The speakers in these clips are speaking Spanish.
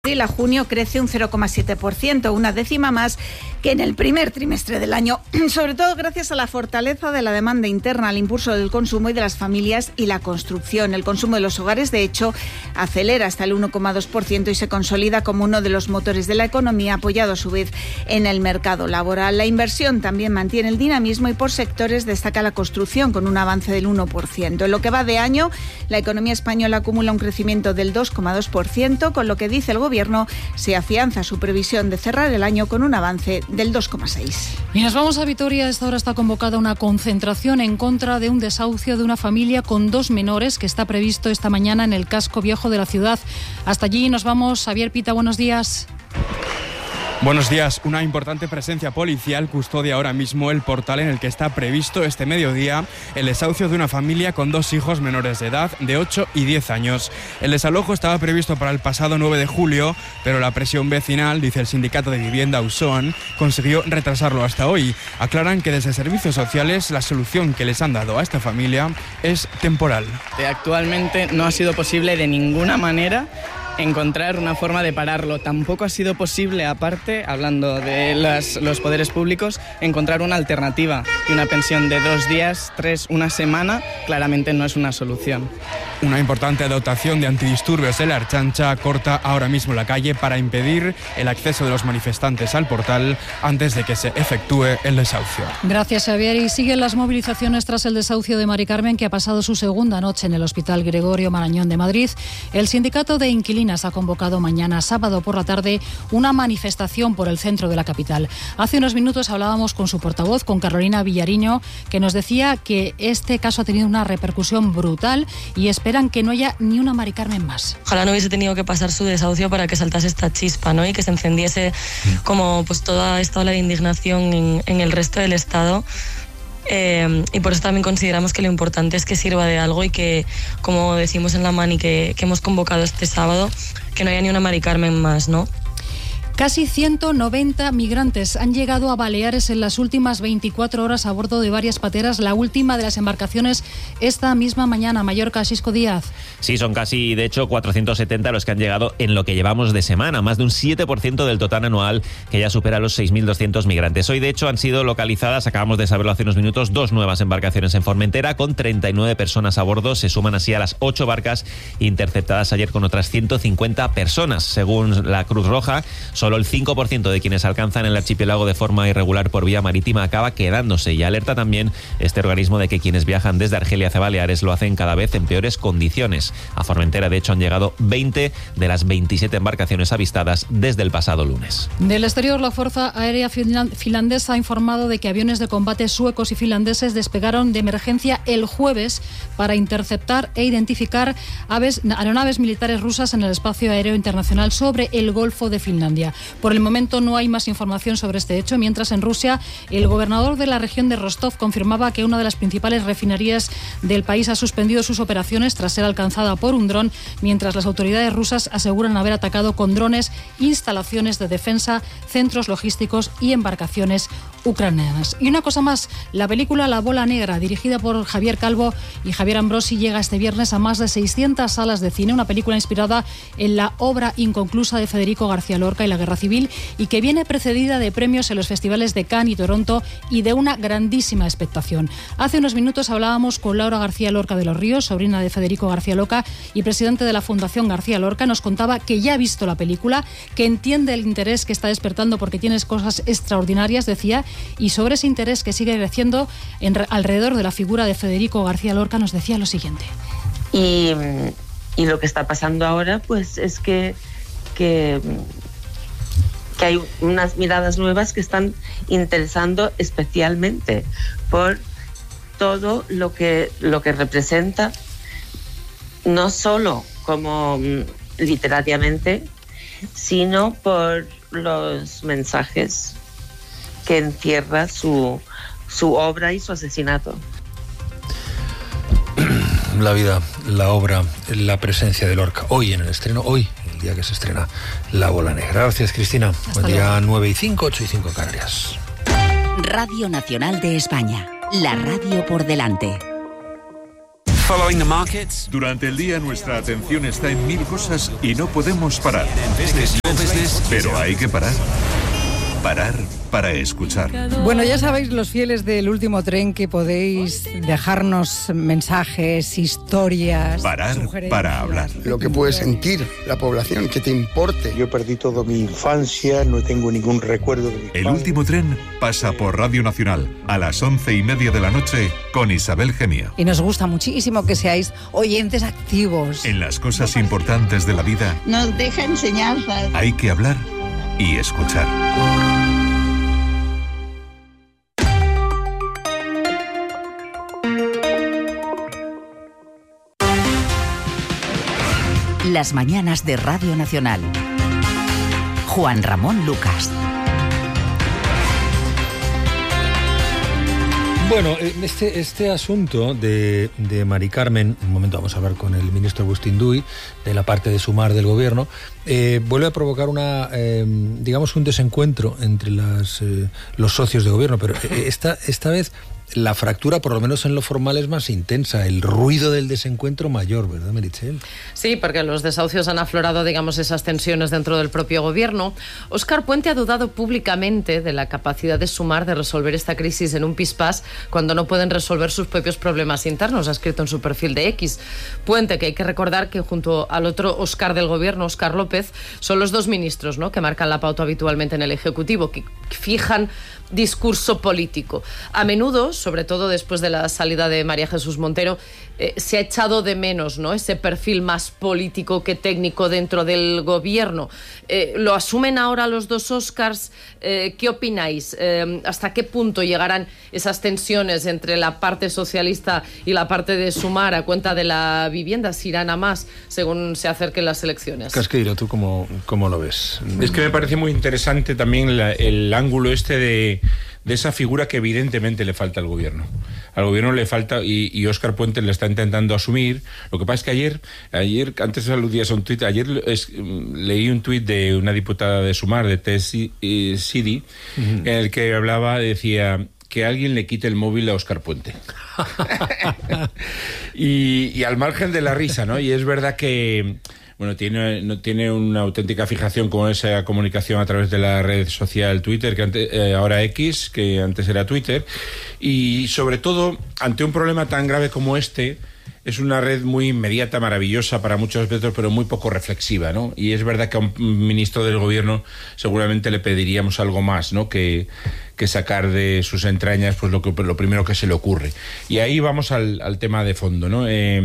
A junio crece un 0,7%, una décima más que en el primer trimestre del año, sobre todo gracias a la fortaleza de la demanda interna, al impulso del consumo y de las familias y la construcción. El consumo de los hogares, de hecho, acelera hasta el 1,2% y se consolida como uno de los motores de la economía, apoyado a su vez en el mercado laboral. La inversión también mantiene el dinamismo y por sectores destaca la construcción con un avance del 1%. En lo que va de año, la economía española acumula un crecimiento del 2,2%, con lo que dice el Gobierno se afianza su previsión de cerrar el año con un avance del 2,6%. Y nos vamos a Vitoria. A esta hora está convocada una concentración en contra de un desahucio de una familia con 2 menores que está previsto esta mañana en el casco viejo de la ciudad. Hasta allí nos vamos. Xavier Pita, buenos días. Buenos días. Una importante presencia policial custodia ahora mismo el portal en el que está previsto este mediodía el desahucio de una familia con 2 hijos menores de edad de 8 y 10 años. El desalojo estaba previsto para el pasado 9 de julio, pero la presión vecinal, dice el sindicato de vivienda Ausón, consiguió retrasarlo hasta hoy. Aclaran que desde servicios sociales la solución que les han dado a esta familia es temporal. Actualmente no ha sido posible de ninguna manera encontrar una forma de pararlo. Tampoco ha sido posible, aparte, hablando de los poderes públicos, encontrar una alternativa. Y una pensión de 2 días, 3, una semana, claramente no es una solución. Una importante dotación de antidisturbios de la Ertzaintza corta ahora mismo la calle para impedir el acceso de los manifestantes al portal antes de que se efectúe el desahucio. Gracias, Xavier. Y siguen las movilizaciones tras el desahucio de Mari Carmen, que ha pasado su segunda noche en el Hospital Gregorio Marañón de Madrid. El sindicato de inquilinas ha convocado mañana, sábado por la tarde, una manifestación por el centro de la capital. Hace unos minutos hablábamos con su portavoz, con Carolina Villariño, que nos decía que este caso ha tenido una repercusión brutal y esperan que no haya ni una Mari Carmen más. Ojalá no hubiese tenido que pasar su desahucio para que saltase esta chispa, ¿no? Y que se encendiese como pues toda esta ola de indignación en el resto del Estado. Y por eso también consideramos que lo importante es que sirva de algo y que, como decimos en la mani que hemos convocado este sábado, que no haya ni una Mari Carmen más, ¿no? Casi 190 migrantes han llegado a Baleares en las últimas 24 horas a bordo de varias pateras, la última de las embarcaciones esta misma mañana. Mallorca, Xisco Díaz. Sí, son casi, de hecho, 470 los que han llegado en lo que llevamos de semana, más de un 7% del total anual, que ya supera los 6.200 migrantes. Hoy, de hecho, han sido localizadas, acabamos de saberlo hace unos minutos, 2 nuevas embarcaciones en Formentera, con 39 personas a bordo. Se suman así a las 8 barcas interceptadas ayer con otras 150 personas. Según la Cruz Roja, solo el 5% de quienes alcanzan el archipiélago de forma irregular por vía marítima acaba quedándose, y alerta también este organismo de que quienes viajan desde Argelia hacia Baleares lo hacen cada vez en peores condiciones. A Formentera, de hecho, han llegado 20 de las 27 embarcaciones avistadas desde el pasado lunes. Del exterior, la Fuerza Aérea Finlandesa ha informado de que aviones de combate suecos y finlandeses despegaron de emergencia el jueves para interceptar e identificar aeronaves militares rusas en el espacio aéreo internacional sobre el Golfo de Finlandia. Por el momento no hay más información sobre este hecho, mientras en Rusia el gobernador de la región de Rostov confirmaba que una de las principales refinerías del país ha suspendido sus operaciones tras ser alcanzada por un dron, mientras las autoridades rusas aseguran haber atacado con drones instalaciones de defensa, centros logísticos y embarcaciones ucranianas. Y una cosa más, la película La Bola Negra, dirigida por Javier Calvo y Javier Ambrosi, llega este viernes a más de 600 salas de cine, una película inspirada en la obra inconclusa de Federico García Lorca y la Guerra Civil, y que viene precedida de premios en los festivales de Cannes y Toronto y de una grandísima expectación. Hace unos minutos hablábamos con Laura García Lorca de los Ríos, sobrina de Federico García Lorca y presidente de la Fundación García Lorca. Nos contaba que ya ha visto la película, que entiende el interés que está despertando porque tiene cosas extraordinarias, decía, y sobre ese interés que sigue creciendo alrededor de la figura de Federico García Lorca nos decía lo siguiente. Y lo que está pasando ahora pues es que hay unas miradas nuevas que están interesando especialmente por todo lo que representa, no solo como literariamente, sino por los mensajes que encierra su obra y su asesinato. La vida, la obra, la presencia de Lorca. Hoy en el estreno, hoy, el día que se estrena La Bola Negra. Gracias, Cristina. Buen día. 9:05, 8:05 en Canarias. Radio Nacional de España. La radio por delante. following the markets? Durante el día nuestra atención está en mil cosas y no podemos parar. Pero hay que parar. Parar para escuchar. Bueno, ya sabéis, los fieles del Último Tren, que podéis dejarnos mensajes, historias, parar para hablar. Lo que puede sentir la población, que te importe. Yo perdí toda mi infancia, no tengo ningún recuerdo de mi El Último Tren pasa por Radio Nacional a las 11:30 de la noche con Isabel Gemia. Y nos gusta muchísimo que seáis oyentes activos. En las cosas importantes de la vida nos deja enseñanzas. Hay que hablar y escuchar. Las mañanas de Radio Nacional. Juan Ramón Lucas. Bueno, este asunto de Mari Carmen, un momento vamos a hablar con el ministro Agustín Duy, de la parte de Sumar del gobierno, vuelve a provocar digamos un desencuentro entre los socios de gobierno, pero esta vez la fractura, por lo menos en lo formal, es más intensa, el ruido del desencuentro mayor, ¿verdad, Meritxell? Sí, porque los desahucios han aflorado, digamos, esas tensiones dentro del propio gobierno. Óscar Puente ha dudado públicamente de la capacidad de Sumar de resolver esta crisis en un pispás cuando no pueden resolver sus propios problemas internos, ha escrito en su perfil de X. Puente, que hay que recordar que junto al otro Óscar del gobierno, Óscar López, son los dos ministros, ¿no?, que marcan la pauta habitualmente en el Ejecutivo, que fijan discurso político. A menudo, sobre todo después de la salida de María Jesús Montero, se ha echado de menos, ¿no?, ese perfil más político que técnico dentro del gobierno. ¿Lo asumen ahora los dos Óscars? ¿Qué opináis? ¿Hasta qué punto llegarán esas tensiones entre la parte socialista y la parte de Sumar a cuenta de la vivienda? ¿Si irán a más según se acerquen las elecciones? Casqueiro, ¿tú cómo lo ves? Es que me parece muy interesante también el ángulo de esa figura que evidentemente le falta al gobierno. Al gobierno le falta, y Óscar Puente le está intentando asumir. Lo que pasa es que ayer antes aludías a un tuit, leí un tuit de una diputada de Sumar, de Tess Sidi, en el que decía que alguien le quite el móvil a Óscar Puente. y al margen de la risa, ¿no? Y es verdad que tiene una auténtica fijación con esa comunicación a través de la red social Twitter, que antes, ahora X, que antes era Twitter, y sobre todo, ante un problema tan grave como este, es una red muy inmediata, maravillosa para muchos aspectos, pero muy poco reflexiva, ¿no? Y es verdad que a un ministro del gobierno seguramente le pediríamos algo más, ¿no?, que sacar de sus entrañas pues lo primero que se le ocurre. Y ahí vamos al tema de fondo, ¿no?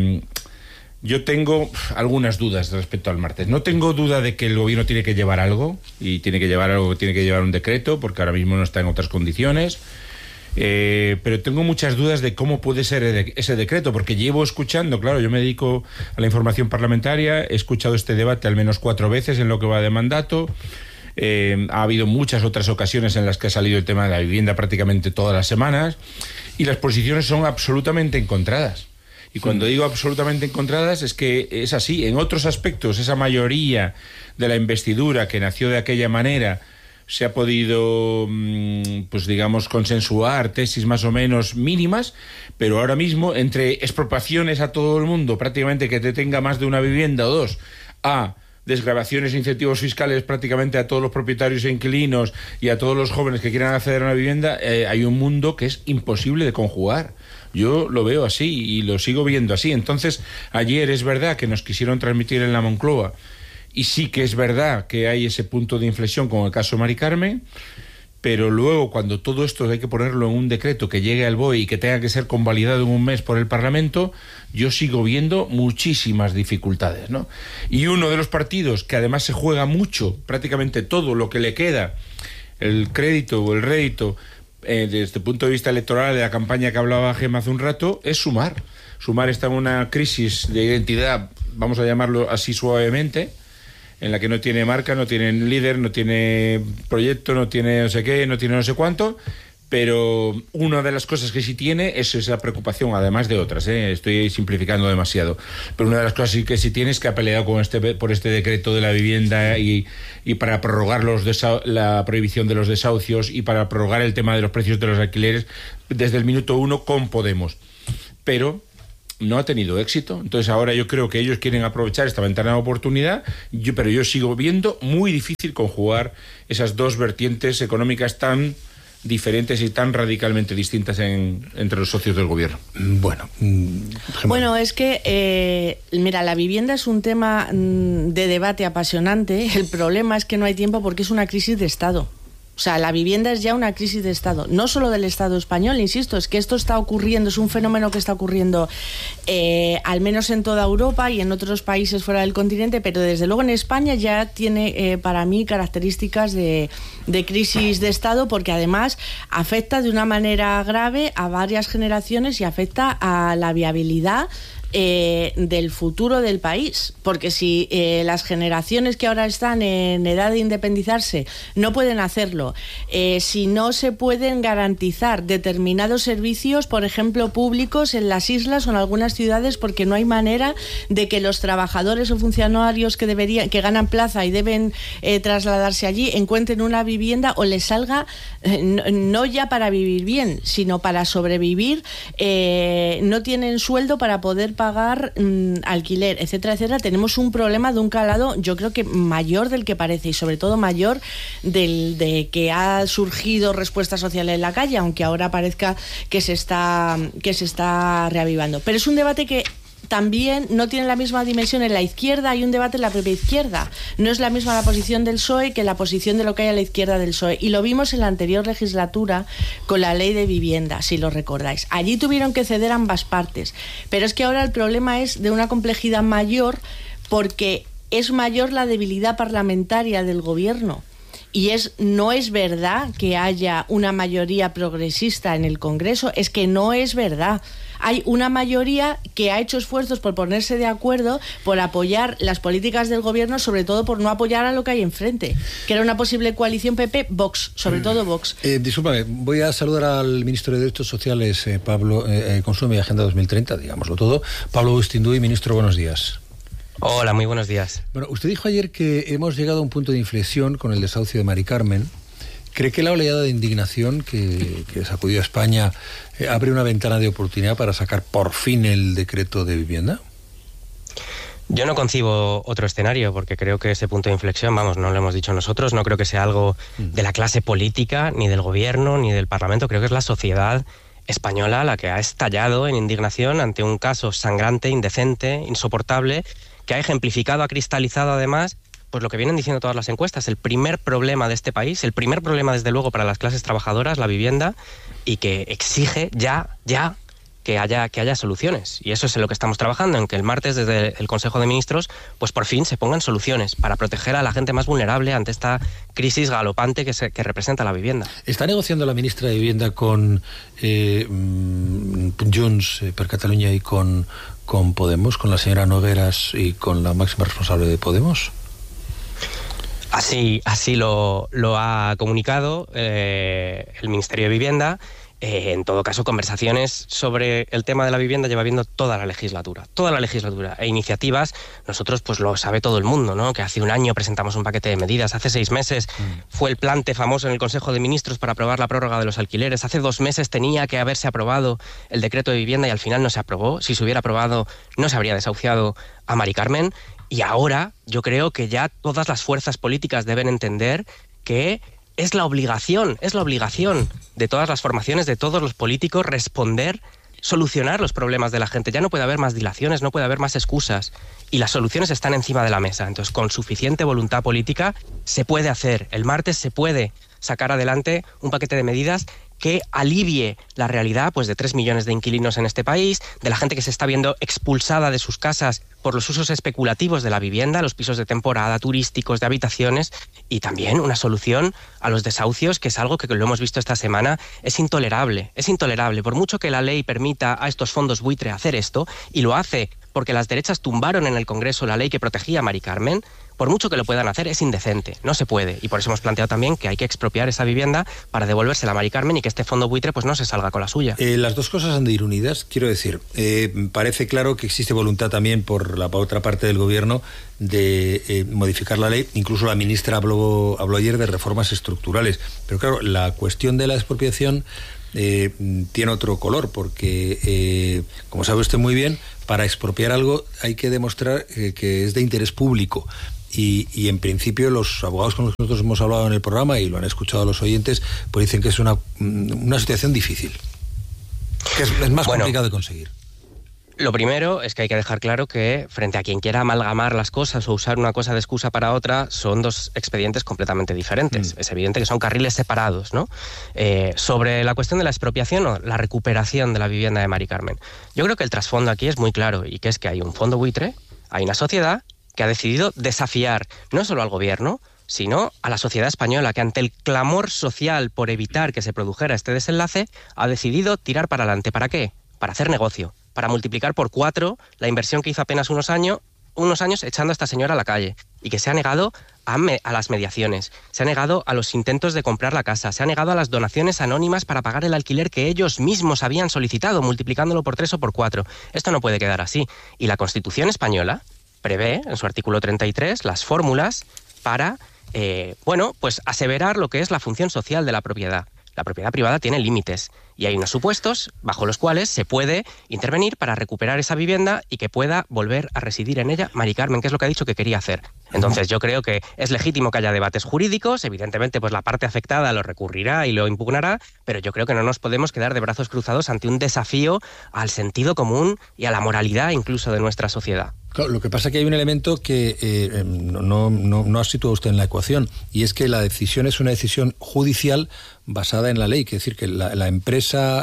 Yo tengo algunas dudas respecto al martes. No tengo duda de que el gobierno tiene que llevar algo, y tiene que llevar un decreto, porque ahora mismo no está en otras condiciones. Pero tengo muchas dudas de cómo puede ser ese decreto, porque llevo escuchando, claro, yo me dedico a la información parlamentaria, he escuchado este debate al menos 4 veces en lo que va de mandato. Ha habido muchas otras ocasiones en las que ha salido el tema de la vivienda prácticamente todas las semanas, y las posiciones son absolutamente encontradas. Y cuando digo absolutamente encontradas es que es así. En otros aspectos, esa mayoría de la investidura que nació de aquella manera se ha podido, pues digamos, consensuar tesis más o menos mínimas, pero ahora mismo, entre expropiaciones a todo el mundo, prácticamente que te tenga más de una vivienda o dos, a desgravaciones e incentivos fiscales prácticamente a todos los propietarios e inquilinos y a todos los jóvenes que quieran acceder a una vivienda, hay un mundo que es imposible de conjugar. Yo lo veo así y lo sigo viendo así. Entonces, ayer es verdad que nos quisieron transmitir en la Moncloa, y sí que es verdad que hay ese punto de inflexión con el caso Mari Carmen, pero luego cuando todo esto hay que ponerlo en un decreto que llegue al BOE y que tenga que ser convalidado en un mes por el Parlamento, yo sigo viendo muchísimas dificultades, ¿no? Y uno de los partidos que además se juega mucho, prácticamente todo lo que le queda, el crédito o el rédito, desde el punto de vista electoral de la campaña que hablaba Gemma hace un rato, es Sumar. Sumar está en una crisis de identidad, vamos a llamarlo así suavemente, en la que no tiene marca, no tiene líder, no tiene proyecto, no tiene no sé qué, no tiene no sé cuánto, pero una de las cosas que sí tiene es esa preocupación, además de otras, estoy simplificando demasiado, pero una de las cosas que sí tiene es que ha peleado por este decreto de la vivienda y para prorrogar la prohibición de los desahucios y para prorrogar el tema de los precios de los alquileres desde el minuto 1 con Podemos. Pero no ha tenido éxito. Entonces ahora yo creo que ellos quieren aprovechar esta ventana de oportunidad, pero yo sigo viendo muy difícil conjugar esas dos vertientes económicas tan diferentes y tan radicalmente distintas entre los socios del gobierno. Bueno, es que, mira, la vivienda es un tema de debate apasionante. El problema es que no hay tiempo porque es una crisis de Estado. O sea, la vivienda es ya una crisis de Estado, no solo del Estado español, insisto, es que esto está ocurriendo, es un fenómeno que está ocurriendo al menos en toda Europa y en otros países fuera del continente, pero desde luego en España ya tiene para mí características de crisis de Estado, porque además afecta de una manera grave a varias generaciones y afecta a la viabilidad del futuro del país, porque si las generaciones que ahora están en edad de independizarse no pueden hacerlo, si no se pueden garantizar determinados servicios, por ejemplo públicos en las islas o en algunas ciudades, porque no hay manera de que los trabajadores o funcionarios que ganan plaza y deben trasladarse allí encuentren una vivienda o les salga no ya para vivir bien, sino para sobrevivir, no tienen sueldo para poder pagar alquiler, etcétera, etcétera. Tenemos un problema de un calado, yo creo que mayor del que parece, y sobre todo mayor de que ha surgido respuesta social en la calle, aunque ahora parezca que se está reavivando. Pero es un debate que también no tiene la misma dimensión en la izquierda. Hay un debate en la propia izquierda. No es la misma la posición del PSOE que la posición de lo que hay a la izquierda del PSOE. Y lo vimos en la anterior legislatura con la ley de vivienda, si lo recordáis. Allí tuvieron que ceder ambas partes. Pero es que ahora el problema es de una complejidad mayor, porque es mayor la debilidad parlamentaria del gobierno. Y no es verdad que haya una mayoría progresista en el Congreso, es que no es verdad. Hay una mayoría que ha hecho esfuerzos por ponerse de acuerdo, por apoyar las políticas del gobierno, sobre todo por no apoyar a lo que hay enfrente, que era una posible coalición PP-Vox, sobre todo Vox. Discúlpame, voy a saludar al ministro de Derechos Sociales, Pablo, Consumo y Agenda 2030, digámoslo todo. Pablo Bustinduy, ministro, buenos días. Hola, muy buenos días. Bueno, usted dijo ayer que hemos llegado a un punto de inflexión con el desahucio de Mari Carmen. ¿Cree que la oleada de indignación que sacudió a España abre una ventana de oportunidad para sacar por fin el decreto de vivienda? Yo no concibo otro escenario, porque creo que ese punto de inflexión, no lo hemos dicho nosotros, no creo que sea algo de la clase política, ni del gobierno, ni del Parlamento. Creo que es la sociedad española la que ha estallado en indignación ante un caso sangrante, indecente, insoportable, que ha ejemplificado, ha cristalizado además pues lo que vienen diciendo todas las encuestas: el primer problema de este país, el primer problema desde luego para las clases trabajadoras, la vivienda, y que exige ya que haya soluciones. Y eso es en lo que estamos trabajando, en que el martes desde el Consejo de Ministros pues por fin se pongan soluciones para proteger a la gente más vulnerable ante esta crisis galopante que representa la vivienda. ¿Está negociando la ministra de Vivienda con Junts per Catalunya y con Podemos, con la señora Nogueras y con la máxima responsable de Podemos? Así lo ha comunicado el Ministerio de Vivienda. En todo caso, conversaciones sobre el tema de la vivienda lleva habiendo toda la legislatura, e iniciativas. Nosotros, pues lo sabe todo el mundo, ¿no? Que hace un año presentamos un paquete de medidas, hace 6 meses fue el plante famoso en el Consejo de Ministros para aprobar la prórroga de los alquileres, hace 2 meses tenía que haberse aprobado el decreto de vivienda y al final no se aprobó. Si se hubiera aprobado, no se habría desahuciado a Mari Carmen. Y ahora yo creo que ya todas las fuerzas políticas deben entender que es la obligación de todas las formaciones, de todos los políticos, solucionar los problemas de la gente. Ya no puede haber más dilaciones, no puede haber más excusas. Y las soluciones están encima de la mesa. Entonces, con suficiente voluntad política, se puede hacer. El martes se puede sacar adelante un paquete de medidas que alivie la realidad pues de 3 millones de inquilinos en este país, de la gente que se está viendo expulsada de sus casas por los usos especulativos de la vivienda, los pisos de temporada, turísticos, de habitaciones, y también una solución a los desahucios, que es algo que lo hemos visto esta semana, es intolerable. Por mucho que la ley permita a estos fondos buitre hacer esto, y lo hace porque las derechas tumbaron en el Congreso la ley que protegía a Mari Carmen, por mucho que lo puedan hacer, es indecente, no se puede. Y por eso hemos planteado también que hay que expropiar esa vivienda para devolvérsela a Mari Carmen y que este fondo buitre pues no se salga con la suya. Las dos cosas han de ir unidas, quiero decir. Parece claro que existe voluntad también por la otra parte del gobierno de modificar la ley. Incluso la ministra habló ayer de reformas estructurales. Pero claro, la cuestión de la expropiación tiene otro color, porque, como sabe usted muy bien, para expropiar algo hay que demostrar que es de interés público. Y en principio los abogados con los que nosotros hemos hablado en el programa, y lo han escuchado los oyentes, pues dicen que es una situación difícil, que es más complicado de conseguir. Lo primero es que hay que dejar claro que frente a quien quiera amalgamar las cosas o usar una cosa de excusa para otra, son dos expedientes completamente diferentes. Es evidente que son carriles separados, ¿no? Sobre la cuestión de la expropiación o la recuperación de la vivienda de Mari Carmen, yo creo que el trasfondo aquí es muy claro, y que es que hay un fondo buitre, hay una sociedad que ha decidido desafiar no solo al gobierno, sino a la sociedad española, que ante el clamor social por evitar que se produjera este desenlace, ha decidido tirar para adelante. ¿Para qué? Para hacer negocio, para multiplicar por 4 la inversión que hizo apenas unos años echando a esta señora a la calle, y que se ha negado a las mediaciones, se ha negado a los intentos de comprar la casa, se ha negado a las donaciones anónimas para pagar el alquiler que ellos mismos habían solicitado, multiplicándolo por 3 o por 4. Esto no puede quedar así. Y la Constitución española prevé, en su artículo 33, las fórmulas para, pues aseverar lo que es la función social de la propiedad. La propiedad privada tiene límites y hay unos supuestos bajo los cuales se puede intervenir para recuperar esa vivienda y que pueda volver a residir en ella Mari Carmen, que es lo que ha dicho que quería hacer. Entonces yo creo que es legítimo que haya debates jurídicos, evidentemente pues la parte afectada lo recurrirá y lo impugnará, pero yo creo que no nos podemos quedar de brazos cruzados ante un desafío al sentido común y a la moralidad incluso de nuestra sociedad. Claro, lo que pasa es que hay un elemento que no ha situado usted en la ecuación, y es que la decisión es una decisión judicial basada en la ley, que es decir, que la empresa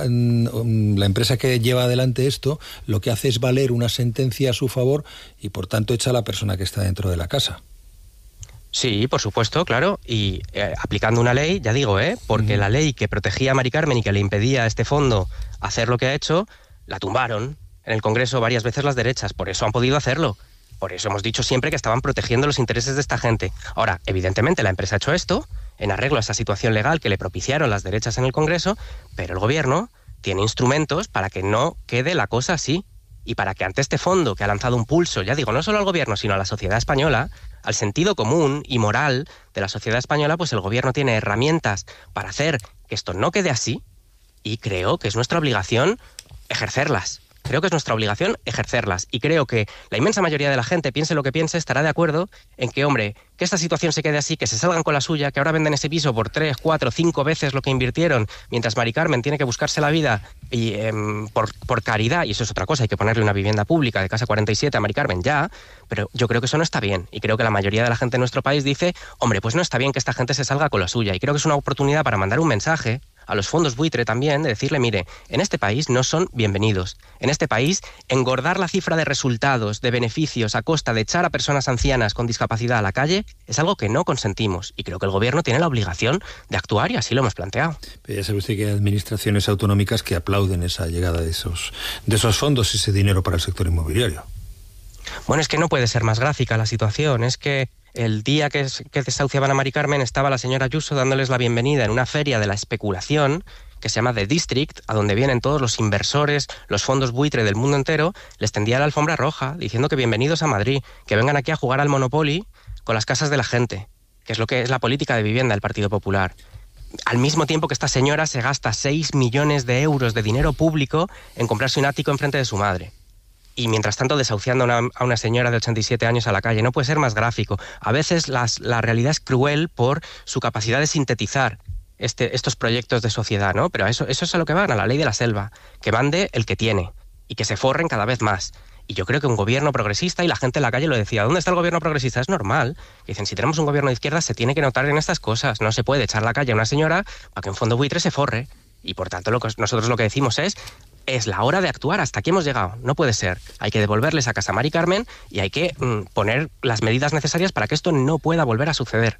que lleva adelante esto lo que hace es valer una sentencia a su favor y por tanto echa a la persona que está dentro de la casa. Sí, por supuesto, claro, y aplicando una ley, ya digo, porque la ley que protegía a Mari Carmen y que le impedía a este fondo hacer lo que ha hecho, la tumbaron en el Congreso varias veces las derechas, por eso han podido hacerlo. Por eso hemos dicho siempre que estaban protegiendo los intereses de esta gente. Ahora, evidentemente la empresa ha hecho esto en arreglo a esa situación legal que le propiciaron las derechas en el Congreso, pero el gobierno tiene instrumentos para que no quede la cosa así y para que ante este fondo que ha lanzado un pulso, ya digo, no solo al gobierno, sino a la sociedad española, al sentido común y moral de la sociedad española, pues el gobierno tiene herramientas para hacer que esto no quede así, y creo que es nuestra obligación ejercerlas. Creo que es nuestra obligación ejercerlas, y creo que la inmensa mayoría de la gente, piense lo que piense, estará de acuerdo en que, hombre, que esta situación se quede así, que se salgan con la suya, que ahora venden ese piso por 3, 4, 5 veces lo que invirtieron, mientras Mari Carmen tiene que buscarse la vida y por caridad, y eso es otra cosa, hay que ponerle una vivienda pública de Casa 47 a Mari Carmen ya, pero yo creo que eso no está bien, y creo que la mayoría de la gente en nuestro país dice, hombre, pues no está bien que esta gente se salga con la suya, y creo que es una oportunidad para mandar un mensaje a los fondos buitre también, de decirle, mire, en este país no son bienvenidos. En este país, engordar la cifra de resultados, de beneficios, a costa de echar a personas ancianas con discapacidad a la calle, es algo que no consentimos. Y creo que el gobierno tiene la obligación de actuar, y así lo hemos planteado. Pero ya sabe usted que hay administraciones autonómicas que aplauden esa llegada de esos fondos, ese dinero para el sector inmobiliario. Bueno, es que no puede ser más gráfica la situación. Es que el día que desahuciaban a Mari Carmen estaba la señora Ayuso dándoles la bienvenida en una feria de la especulación que se llama The District, a donde vienen todos los inversores, los fondos buitre del mundo entero, les tendía la alfombra roja diciendo que bienvenidos a Madrid, que vengan aquí a jugar al Monopoly con las casas de la gente, que es lo que es la política de vivienda del Partido Popular. Al mismo tiempo que esta señora se gasta 6 millones de euros de dinero público en comprarse un ático enfrente de su madre. Y mientras tanto desahuciando a una señora de 87 años a la calle. No puede ser más gráfico. A veces la realidad es cruel por su capacidad de sintetizar estos proyectos de sociedad, ¿no? Pero eso es a lo que van, a la ley de la selva, que mande el que tiene y que se forren cada vez más. Y yo creo que un gobierno progresista, y la gente en la calle lo decía, ¿dónde está el gobierno progresista? Es normal. Dicen, si tenemos un gobierno de izquierda se tiene que notar en estas cosas. No se puede echar a la calle a una señora para que un fondo buitre se forre. Y por tanto nosotros lo que decimos es la hora de actuar, hasta aquí hemos llegado, no puede ser. Hay que devolverles a casa a Mari Carmen y hay que poner las medidas necesarias para que esto no pueda volver a suceder.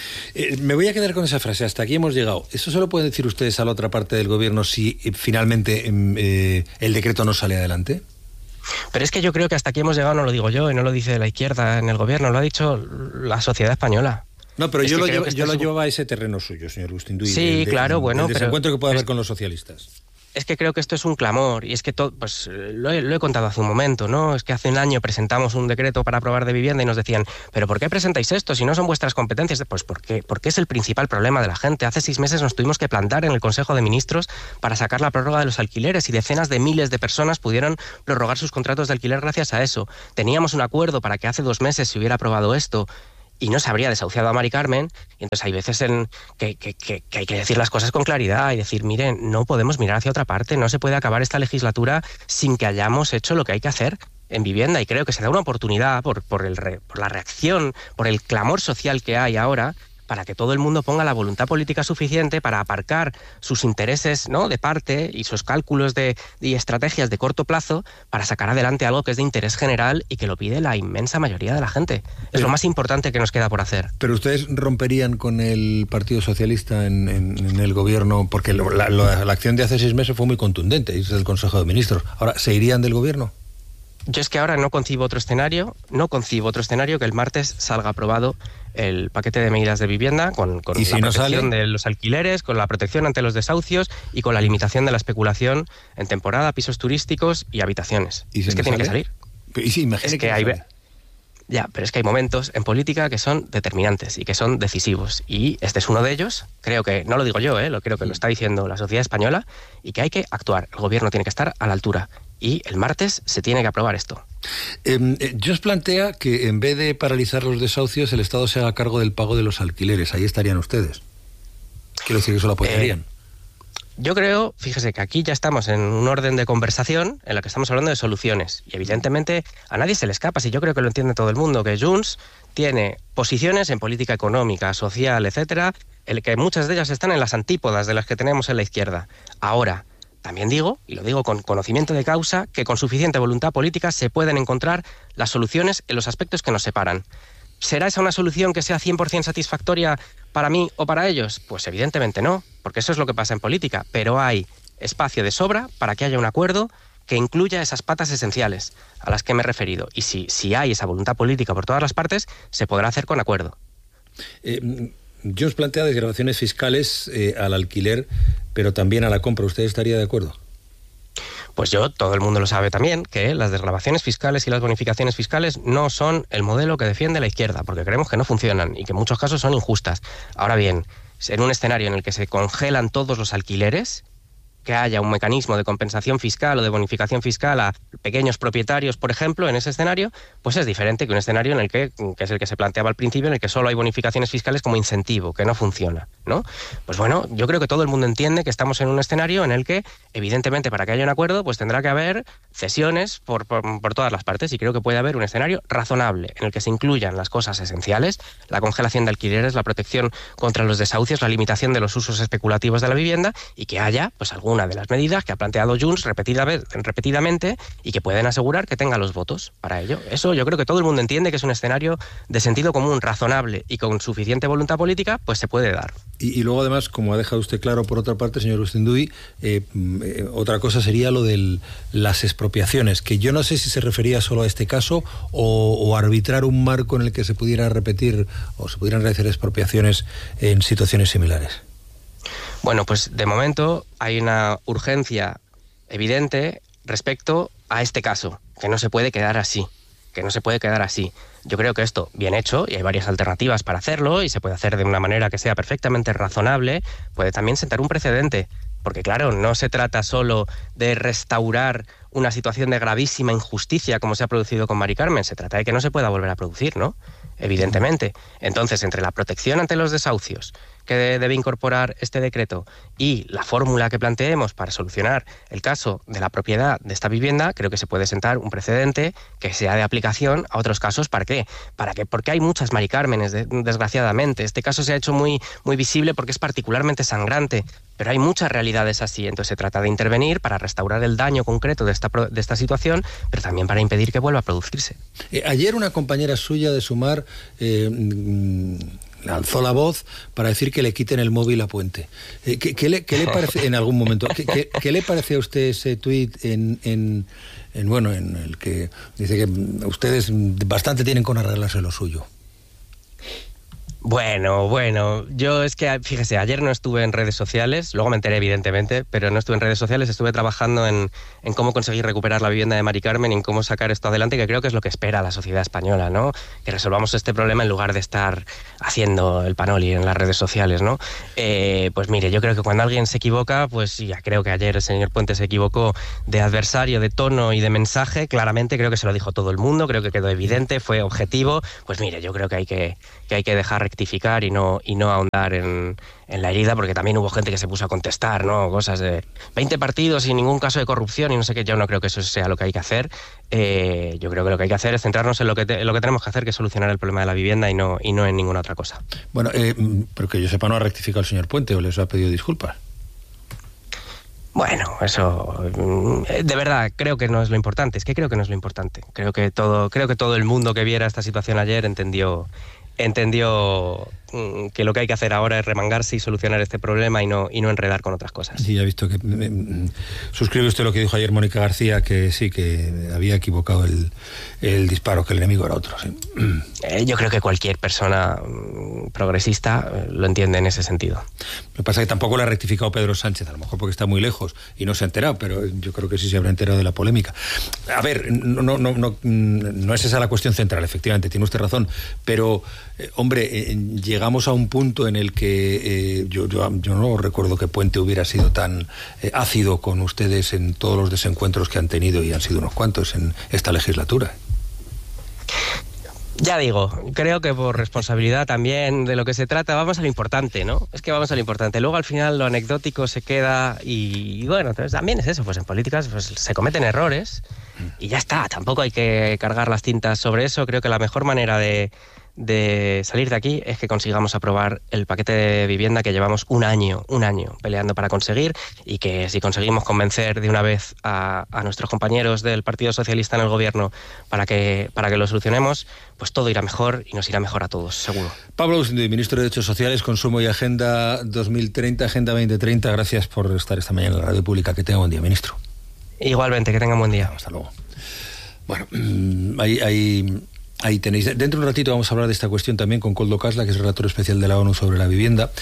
Me voy a quedar con esa frase, hasta aquí hemos llegado. ¿Eso se lo pueden decir ustedes a la otra parte del gobierno si finalmente el decreto no sale adelante? Pero es que yo creo que hasta aquí hemos llegado no lo digo yo y no lo dice la izquierda en el gobierno, lo ha dicho la sociedad española. No, pero yo lo llevo a ese terreno suyo, señor Agustín Duy. Sí, claro, bueno. El desencuentro que puede haber con los socialistas. es que creo que esto es un clamor, y es que pues lo he contado hace un momento, ¿no? Es que hace un año presentamos un decreto para aprobar de vivienda y nos decían, ¿pero por qué presentáis esto si no son vuestras competencias? Pues porque es el principal problema de la gente. Hace 6 meses nos tuvimos que plantar en el Consejo de Ministros para sacar la prórroga de los alquileres, y decenas de miles de personas pudieron prorrogar sus contratos de alquiler gracias a eso. Teníamos un acuerdo para que hace 2 meses se hubiera aprobado esto y no se habría desahuciado a Mari Carmen, y entonces hay veces que hay que decir las cosas con claridad y decir, miren, no podemos mirar hacia otra parte, no se puede acabar esta legislatura sin que hayamos hecho lo que hay que hacer en vivienda, y creo que se da una oportunidad por la reacción, por el clamor social que hay ahora, para que todo el mundo ponga la voluntad política suficiente para aparcar sus intereses, ¿no?, de parte y sus cálculos y estrategias de corto plazo para sacar adelante algo que es de interés general y que lo pide la inmensa mayoría de la gente. Es lo más importante que nos queda por hacer. Pero ustedes romperían con el Partido Socialista en el gobierno, porque la acción de hace 6 meses fue muy contundente, es el Consejo de Ministros. Ahora, ¿se irían del gobierno? Yo es que ahora no concibo otro escenario que el martes salga aprobado el paquete de medidas de vivienda con la protección de los alquileres, con la protección ante los desahucios y con la limitación de la especulación en temporada, pisos turísticos y habitaciones. Es que tiene que salir. Es que hay... Ya, pero es que hay momentos en política que son determinantes y que son decisivos. Y este es uno de ellos. Creo que, no lo digo yo, creo que lo está diciendo la sociedad española, y que hay que actuar. El gobierno tiene que estar a la altura. Y el martes se tiene que aprobar esto. Jos plantea que en vez de paralizar los desahucios, el Estado se haga cargo del pago de los alquileres. Ahí estarían ustedes. Quiero decir que eso lo apoyarían. Yo creo, fíjese que aquí ya estamos en un orden de conversación en la que estamos hablando de soluciones. Y evidentemente a nadie se le escapa, si yo creo que lo entiende todo el mundo, que Junts tiene posiciones en política económica, social, etcétera, el que muchas de ellas están en las antípodas de las que tenemos en la izquierda. Ahora, también digo, y lo digo con conocimiento de causa, que con suficiente voluntad política se pueden encontrar las soluciones en los aspectos que nos separan. ¿Será esa una solución que sea 100% satisfactoria para mí o para ellos? Pues evidentemente no, porque eso es lo que pasa en política, pero hay espacio de sobra para que haya un acuerdo que incluya esas patas esenciales a las que me he referido. Y si hay esa voluntad política por todas las partes, se podrá hacer con acuerdo. Junts plantea desgravaciones fiscales al alquiler, pero también a la compra. ¿Usted estaría de acuerdo? Pues todo el mundo lo sabe también, que las desgravaciones fiscales y las bonificaciones fiscales no son el modelo que defiende la izquierda, porque creemos que no funcionan y que en muchos casos son injustas. Ahora bien, en un escenario en el que se congelan todos los alquileres, que haya un mecanismo de compensación fiscal o de bonificación fiscal a pequeños propietarios, por ejemplo, en ese escenario, pues es diferente que un escenario en el que es el que se planteaba al principio, en el que solo hay bonificaciones fiscales como incentivo, que no funciona, ¿no? Pues bueno, yo creo que todo el mundo entiende que estamos en un escenario en el que, evidentemente, para que haya un acuerdo, pues tendrá que haber cesiones por todas las partes, y creo que puede haber un escenario razonable en el que se incluyan las cosas esenciales, la congelación de alquileres, la protección contra los desahucios, la limitación de los usos especulativos de la vivienda, y que haya, pues, alguna de las medidas que ha planteado Junts repetidamente y que pueden asegurar que tenga los votos para ello. Eso yo creo que todo el mundo entiende que es un escenario de sentido común, razonable y con suficiente voluntad política, pues se puede dar. Y luego además, como ha dejado usted claro por otra parte, señor Ustinduy, otra cosa sería lo de las expropiaciones, que yo no sé si se refería solo a este caso o arbitrar un marco en el que se pudiera repetir o se pudieran realizar expropiaciones en situaciones similares. Bueno, pues de momento hay una urgencia evidente respecto a este caso, que no se puede quedar así. Yo creo que esto, bien hecho, y hay varias alternativas para hacerlo, y se puede hacer de una manera que sea perfectamente razonable, puede también sentar un precedente. Porque claro, no se trata solo de restaurar una situación de gravísima injusticia como se ha producido con Mari Carmen, se trata de que no se pueda volver a producir, ¿no? Evidentemente. Entonces, entre la protección ante los desahucios que debe incorporar este decreto y la fórmula que planteemos para solucionar el caso de la propiedad de esta vivienda, creo que se puede sentar un precedente que sea de aplicación a otros casos. ¿Para qué? Porque hay muchas Mari Cármenes, desgraciadamente. Este caso se ha hecho muy, muy visible porque es particularmente sangrante, pero hay muchas realidades así. Entonces se trata de intervenir para restaurar el daño concreto de esta situación, pero también para impedir que vuelva a producirse. Ayer una compañera suya de Sumar alzó la voz para decir que le quiten el móvil a Puente. ¿Qué le parece en algún momento? ¿Qué le parece a usted ese tuit en el que dice que ustedes bastante tienen con arreglarse lo suyo? Bueno, yo es que, fíjese, ayer no estuve en redes sociales, luego me enteré evidentemente, pero no estuve en redes sociales, estuve trabajando en cómo conseguir recuperar la vivienda de Mari Carmen y en cómo sacar esto adelante, que creo que es lo que espera la sociedad española, ¿no? Que resolvamos este problema en lugar de estar haciendo el panoli en las redes sociales, ¿no? Pues mire, yo creo que cuando alguien se equivoca, pues ya creo que ayer el señor Puente se equivocó de adversario, de tono y de mensaje, claramente creo que se lo dijo todo el mundo, creo que quedó evidente, fue objetivo, pues mire, yo creo que hay que dejar rectificar y no ahondar en la herida, porque también hubo gente que se puso a contestar, ¿no? Cosas de 20 partidos y ningún caso de corrupción y no sé qué. Yo no creo que eso sea lo que hay que hacer. Yo creo que lo que hay que hacer es centrarnos en lo que tenemos que hacer, que es solucionar el problema de la vivienda y no en ninguna otra cosa. Bueno, pero que yo sepa, no ha rectificado el señor Puente o les ha pedido disculpas. Bueno, eso de verdad creo que no es lo importante. Es que creo que no es lo importante. Creo que todo el mundo que viera esta situación ayer entendió que lo que hay que hacer ahora es remangarse y solucionar este problema y no enredar con otras cosas. Sí, ya he visto que suscribe usted lo que dijo ayer Mónica García, que sí, que había equivocado el disparo, que el enemigo era otro. Sí. Yo creo que cualquier persona progresista lo entiende en ese sentido. Lo que pasa es que tampoco lo ha rectificado Pedro Sánchez, a lo mejor porque está muy lejos y no se ha enterado, pero yo creo que sí se habrá enterado de la polémica. A ver, no es esa la cuestión central, efectivamente, tiene usted razón, pero hombre, llegamos a un punto en el que yo no recuerdo que Puente hubiera sido tan ácido con ustedes en todos los desencuentros que han tenido, y han sido unos cuantos en esta legislatura. Ya digo, creo que por responsabilidad también de lo que se trata, vamos a lo importante, ¿no? Es que vamos a lo importante. Luego al final lo anecdótico se queda y bueno, entonces también es eso, pues en políticas pues se cometen errores y ya está, tampoco hay que cargar las tintas sobre eso. Creo que la mejor manera de salir de aquí es que consigamos aprobar el paquete de vivienda que llevamos un año peleando para conseguir, y que si conseguimos convencer de una vez a nuestros compañeros del Partido Socialista en el gobierno para que lo solucionemos, pues todo irá mejor y nos irá mejor a todos, seguro. Pablo Bustinduy, ministro de Derechos Sociales, Consumo y Agenda 2030, Agenda 2030, gracias por estar esta mañana en la radio pública. Que tenga buen día, ministro. Igualmente, que tenga buen día. Hasta luego. Bueno, ahí tenéis. Dentro de un ratito vamos a hablar de esta cuestión también con Koldo Kasla, que es el relator especial de la ONU sobre la vivienda.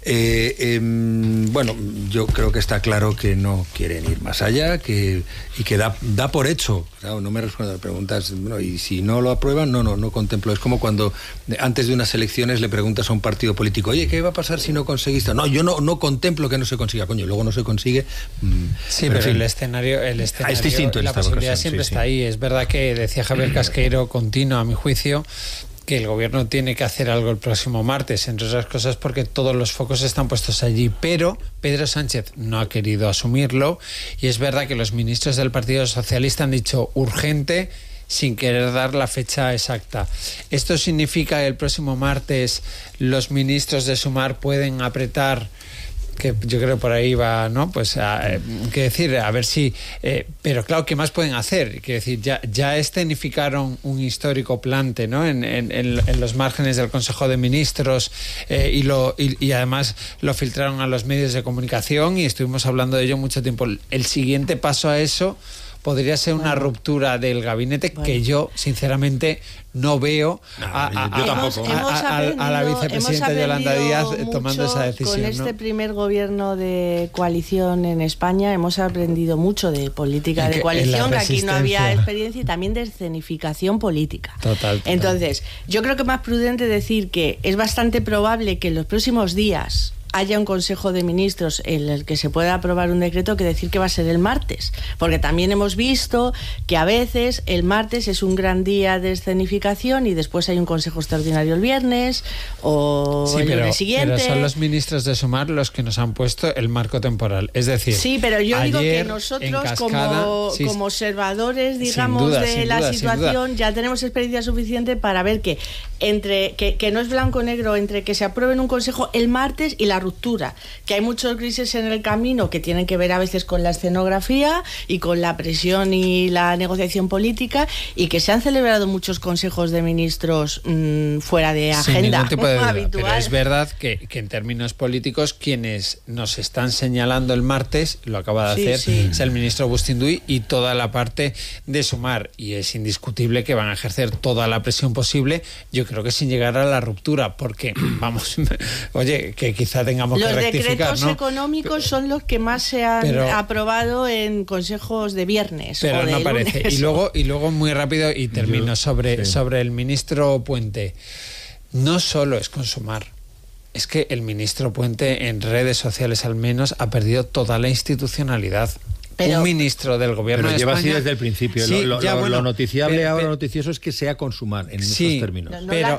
Bueno, yo creo que está claro que no quieren ir más allá, y que da por hecho. Claro, no me responden a preguntas. Bueno, y si no lo aprueban, no contemplo. Es como cuando antes de unas elecciones le preguntas a un partido político: oye, ¿qué va a pasar si no conseguiste? No, yo no contemplo que no se consiga. Coño, luego no se consigue. Sí, pero el escenario es distinto. La posibilidad siempre está ahí. Es verdad que decía Javier Casqueiro, continua a mi juicio, que el gobierno tiene que hacer algo el próximo martes, entre otras cosas porque todos los focos están puestos allí, pero Pedro Sánchez no ha querido asumirlo, y es verdad que los ministros del Partido Socialista han dicho urgente, sin querer dar la fecha exacta. ¿Esto significa que el próximo martes los ministros de Sumar pueden apretar? Que yo creo por ahí va, ¿no? Pues que decir, a ver si... pero claro, ¿qué más pueden hacer? Quiero decir, ya escenificaron un histórico plante, ¿no? En los márgenes del Consejo de Ministros, y además lo filtraron a los medios de comunicación y estuvimos hablando de ello mucho tiempo. El siguiente paso a eso podría ser una ruptura del gabinete, que yo, sinceramente, no veo a la vicepresidenta Yolanda Díaz tomando esa decisión. Con este primer gobierno de coalición en España hemos aprendido mucho de política de coalición, que aquí no había experiencia, y también de escenificación política. Total. Entonces, yo creo que es más prudente decir que es bastante probable que en los próximos días haya un Consejo de Ministros en el que se pueda aprobar un decreto, que decir que va a ser el martes, porque también hemos visto que a veces el martes es un gran día de escenificación y después hay un Consejo Extraordinario el viernes o el lunes siguiente. Pero son los ministros de Sumar los que nos han puesto el marco temporal, es decir... Sí, pero yo digo que nosotros como observadores, digamos, de la situación, ya tenemos experiencia suficiente para ver que que no es blanco o negro entre que se apruebe en un consejo el martes y la ruptura, que hay muchos crisis en el camino que tienen que ver a veces con la escenografía y con la presión y la negociación política, y que se han celebrado muchos consejos de ministros fuera de agenda habitual. Pero es verdad que en términos políticos quienes nos están señalando el martes, lo acaba de hacer, es el ministro Bustinduy y toda la parte de Sumar, y es indiscutible que van a ejercer toda la presión posible. Yo yo creo que sin llegar a la ruptura, porque, vamos, oye, que quizá tengamos que rectificar, los decretos económicos son los que más se han aprobado en consejos de viernes. Pero o de no parece. Lunes. Y luego muy rápido, y termino, sobre el ministro Puente. No solo es consumar. Es que el ministro Puente, en redes sociales al menos, ha perdido toda la institucionalidad. Un ministro del gobierno de España... Pero lleva así desde el principio. Sí, lo noticiable ahora, lo noticioso es que sea consumar en esos términos.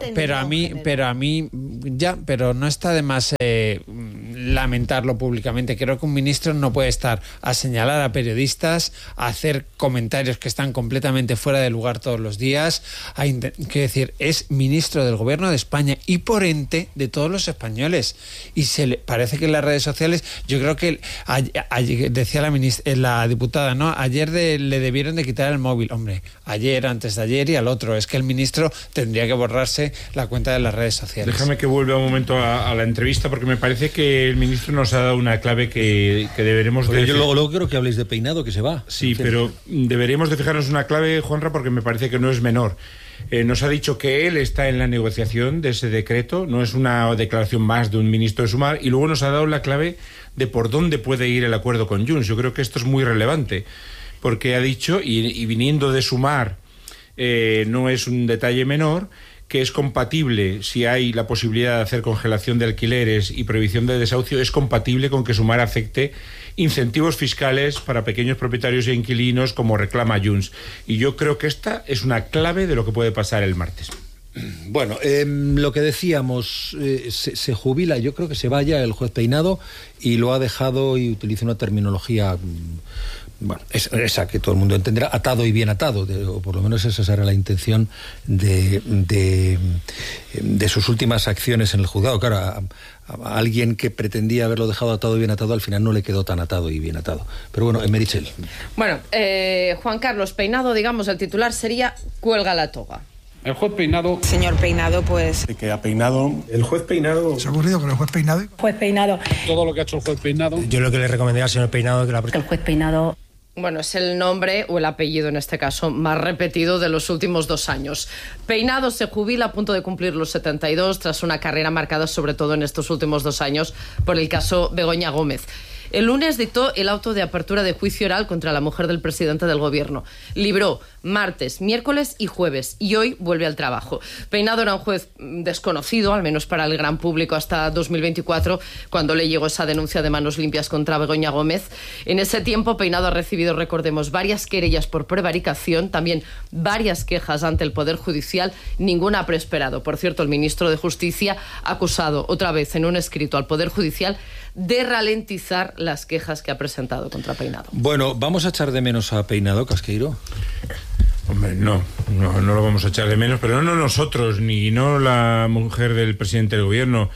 Pero no está de más lamentarlo públicamente. Creo que un ministro no puede estar a señalar a periodistas, a hacer comentarios que están completamente fuera de lugar todos los días. Quiero decir, es ministro del gobierno de España y por ente de todos los españoles. Y parece que en las redes sociales, yo creo que decía la diputada, ¿no? Ayer le debieron de quitar el móvil. Hombre, ayer, antes de ayer y al otro. Es que el ministro tendría que borrarse la cuenta de las redes sociales. Déjame que vuelva un momento a la entrevista, porque me parece que el ministro nos ha dado una clave que deberemos de... Yo luego creo que habléis de Peinado, que se va. Sí, pero deberíamos de fijarnos una clave, Juanra, porque me parece que no es menor. Nos ha dicho que él está en la negociación de ese decreto, no es una declaración más de un ministro de Sumar, y luego nos ha dado la clave de por dónde puede ir el acuerdo con Junts. Yo creo que esto es muy relevante, porque ha dicho, y viniendo de Sumar, no es un detalle menor, que es compatible, si hay la posibilidad de hacer congelación de alquileres y prohibición de desahucio, es compatible con que Sumar acepte incentivos fiscales para pequeños propietarios e inquilinos como reclama Junts. Y yo creo que esta es una clave de lo que puede pasar el martes. Bueno, lo que decíamos, se jubila, yo creo que se vaya el juez Peinado, y lo ha dejado, y utiliza una terminología... Bueno, esa que todo el mundo entenderá, atado y bien atado, o por lo menos esa era la intención de sus últimas acciones en el juzgado. Claro, a alguien que pretendía haberlo dejado atado y bien atado, al final no le quedó tan atado y bien atado. Pero bueno, Merichel. Bueno, Juan Carlos, Peinado, digamos, el titular sería cuelga la toga. El juez Peinado... Señor Peinado, pues... Que ha peinado... El juez Peinado... ¿Se ha ocurrido con el juez Peinado? Juez Peinado... Todo lo que ha hecho el juez Peinado... Yo lo que le recomendaría al señor Peinado es que el juez Peinado... Bueno, es el nombre o el apellido, en este caso, más repetido de los últimos 2 años. Peinado se jubila a punto de cumplir los 72 tras una carrera marcada sobre todo en estos últimos 2 años por el caso Begoña Gómez. El lunes dictó el auto de apertura de juicio oral contra la mujer del presidente del gobierno. Libró martes, miércoles y jueves, y hoy vuelve al trabajo. Peinado era un juez desconocido, al menos para el gran público, hasta 2024, cuando le llegó esa denuncia de manos limpias contra Begoña Gómez. En ese tiempo, Peinado ha recibido, recordemos, varias querellas por prevaricación, también varias quejas ante el Poder Judicial, ninguna ha prosperado. Por cierto, el ministro de Justicia ha acusado otra vez en un escrito al Poder Judicial de ralentizar las quejas que ha presentado contra Peinado. Bueno, ¿vamos a echar de menos a Peinado, Casqueiro? Hombre, no lo vamos a echar de menos, pero no nosotros, ni no la mujer del presidente del gobierno,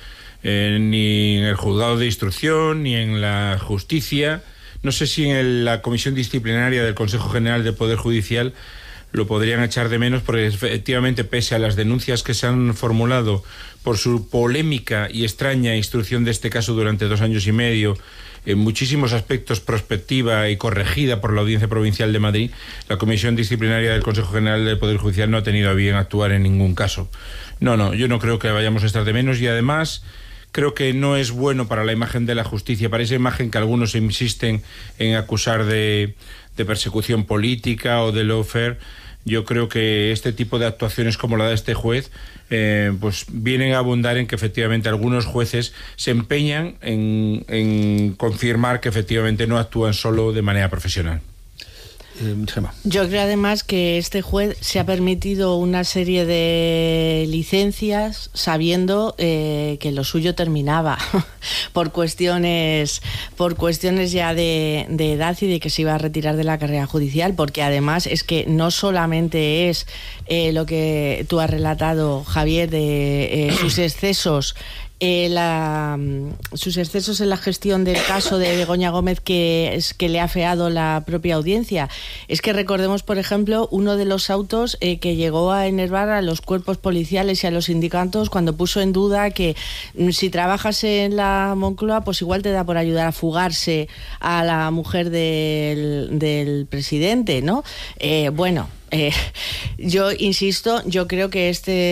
ni en el juzgado de instrucción, ni en la justicia. No sé si en la comisión disciplinaria del Consejo General del Poder Judicial lo podrían echar de menos, porque efectivamente, pese a las denuncias que se han formulado por su polémica y extraña instrucción de este caso durante 2 años y medio, en muchísimos aspectos prospectiva y corregida por la Audiencia Provincial de Madrid, la Comisión Disciplinaria del Consejo General del Poder Judicial no ha tenido a bien actuar en ningún caso. Yo no creo que vayamos a estar de menos, y además creo que no es bueno para la imagen de la justicia, para esa imagen que algunos insisten en acusar de persecución política o de lawfare. Yo creo que este tipo de actuaciones como la de este juez pues vienen a abundar en que efectivamente algunos jueces se empeñan en confirmar que efectivamente no actúan solo de manera profesional. Yo creo además que este juez se ha permitido una serie de licencias sabiendo que lo suyo terminaba por cuestiones ya de edad y de que se iba a retirar de la carrera judicial, porque además es que no solamente es lo que tú has relatado, Javier, de sus excesos en la gestión del caso de Begoña Gómez que le ha afeado la propia audiencia. Es que recordemos, por ejemplo, uno de los autos que llegó a enervar a los cuerpos policiales y a los sindicatos cuando puso en duda que si trabajas en la Moncloa, pues igual te da por ayudar a fugarse a la mujer del presidente, ¿no? Yo insisto, yo creo que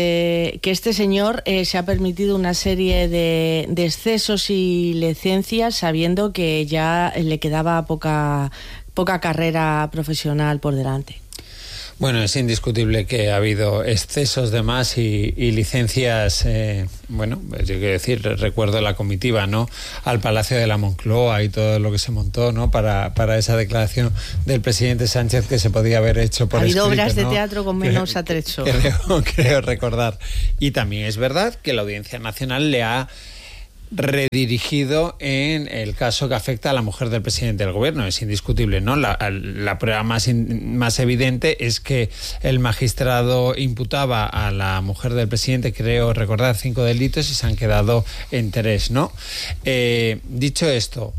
este señor se ha permitido una serie de excesos y licencias sabiendo que ya le quedaba poca carrera profesional por delante. Bueno, es indiscutible que ha habido excesos de más y licencias, bueno, yo quiero decir, recuerdo la comitiva, ¿no?, al Palacio de la Moncloa y todo lo que se montó, ¿no?, para esa declaración del presidente Sánchez que se podía haber hecho por escrito. Ha habido obras de teatro con menos atrecho. Creo recordar. Y también es verdad que la Audiencia Nacional le ha redirigido en el caso que afecta a la mujer del presidente del gobierno. Es indiscutible, ¿no? La prueba más evidente es que el magistrado imputaba a la mujer del presidente, creo recordar, 5 delitos y se han quedado en 3, ¿no? Dicho esto,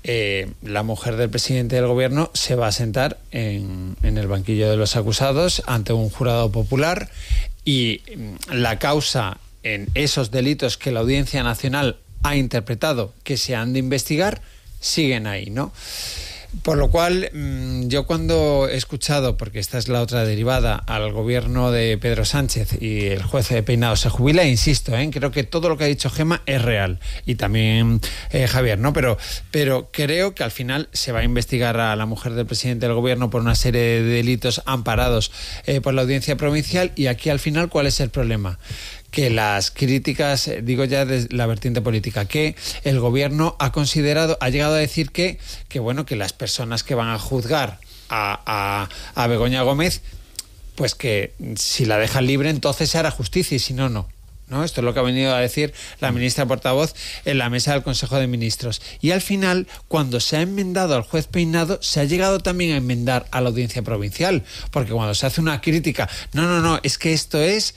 la mujer del presidente del gobierno se va a sentar en el banquillo de los acusados ante un jurado popular y la causa en esos delitos que la Audiencia Nacional ha interpretado que se han de investigar, siguen ahí, ¿no? Por lo cual, yo cuando he escuchado, porque esta es la otra derivada, al gobierno de Pedro Sánchez y el juez de Peinado se jubila, insisto, creo que todo lo que ha dicho Gemma es real, y también Javier, ¿no? Pero creo que al final se va a investigar a la mujer del presidente del gobierno por una serie de delitos amparados por la Audiencia Provincial, y aquí al final, ¿cuál es el problema? Que las críticas, digo ya de la vertiente política, que el gobierno ha llegado a decir que bueno, que las personas que van a juzgar a Begoña Gómez, pues que si la dejan libre entonces se hará justicia y si no, no. ¿No? Esto es lo que ha venido a decir la ministra portavoz en la mesa del Consejo de Ministros. Y al final, cuando se ha enmendado al juez Peinado, se ha llegado también a enmendar a la Audiencia Provincial, porque cuando se hace una crítica, no, es que esto es,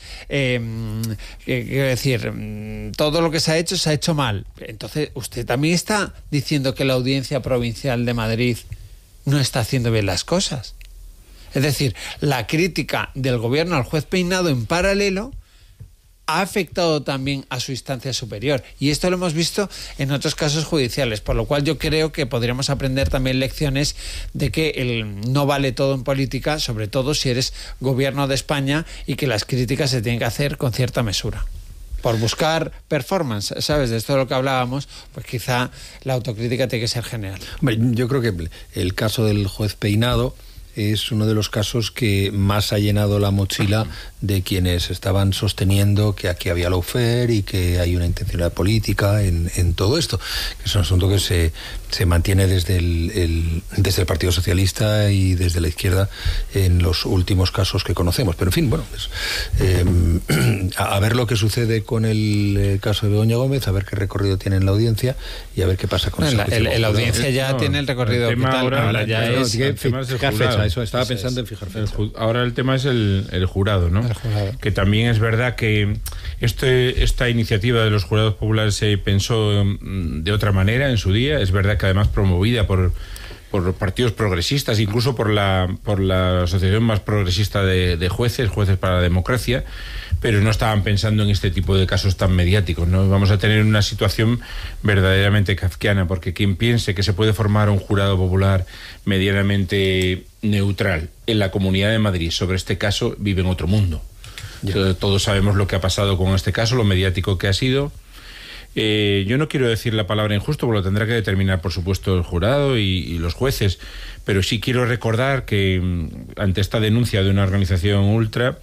quiero decir, todo lo que se ha hecho mal. Entonces, usted también está diciendo que la Audiencia Provincial de Madrid no está haciendo bien las cosas. Es decir, la crítica del gobierno al juez Peinado en paralelo ha afectado también a su instancia superior, y esto lo hemos visto en otros casos judiciales, por lo cual yo creo que podríamos aprender también lecciones de que no vale todo en política, sobre todo si eres gobierno de España, y que las críticas se tienen que hacer con cierta mesura. Por buscar performance, ¿sabes? De esto de lo que hablábamos, pues quizá la autocrítica tiene que ser general. Yo creo que el caso del juez Peinado es uno de los casos que más ha llenado la mochila de quienes estaban sosteniendo que aquí había lawfare y que hay una intencionalidad política en todo esto, que es un asunto que se mantiene desde el Partido Socialista y desde la izquierda en los últimos casos que conocemos. Pero en fin, bueno, pues, a ver lo que sucede con el caso de Begoña Gómez, a ver qué recorrido tiene en la audiencia y a ver qué pasa con la audiencia ya tiene el recorrido. El tema ahora ya es ¿qué fecha? Eso estaba pensando en fijar fecha. Ahora el tema es el jurado, ¿no? Que también es verdad que esta iniciativa de los jurados populares se pensó de otra manera en su día. Es verdad que además promovida por partidos progresistas, incluso por la asociación más progresista de jueces para la democracia, pero no estaban pensando en este tipo de casos tan mediáticos, ¿no? Vamos a tener una situación verdaderamente kafkiana, porque quien piense que se puede formar un jurado popular medianamente neutral en la Comunidad de Madrid sobre este caso vive en otro mundo. Todos sabemos lo que ha pasado con este caso, lo mediático que ha sido. Yo no quiero decir la palabra injusto, porque lo tendrá que determinar, por supuesto, el jurado y los jueces, pero sí quiero recordar que ante esta denuncia de una organización ultra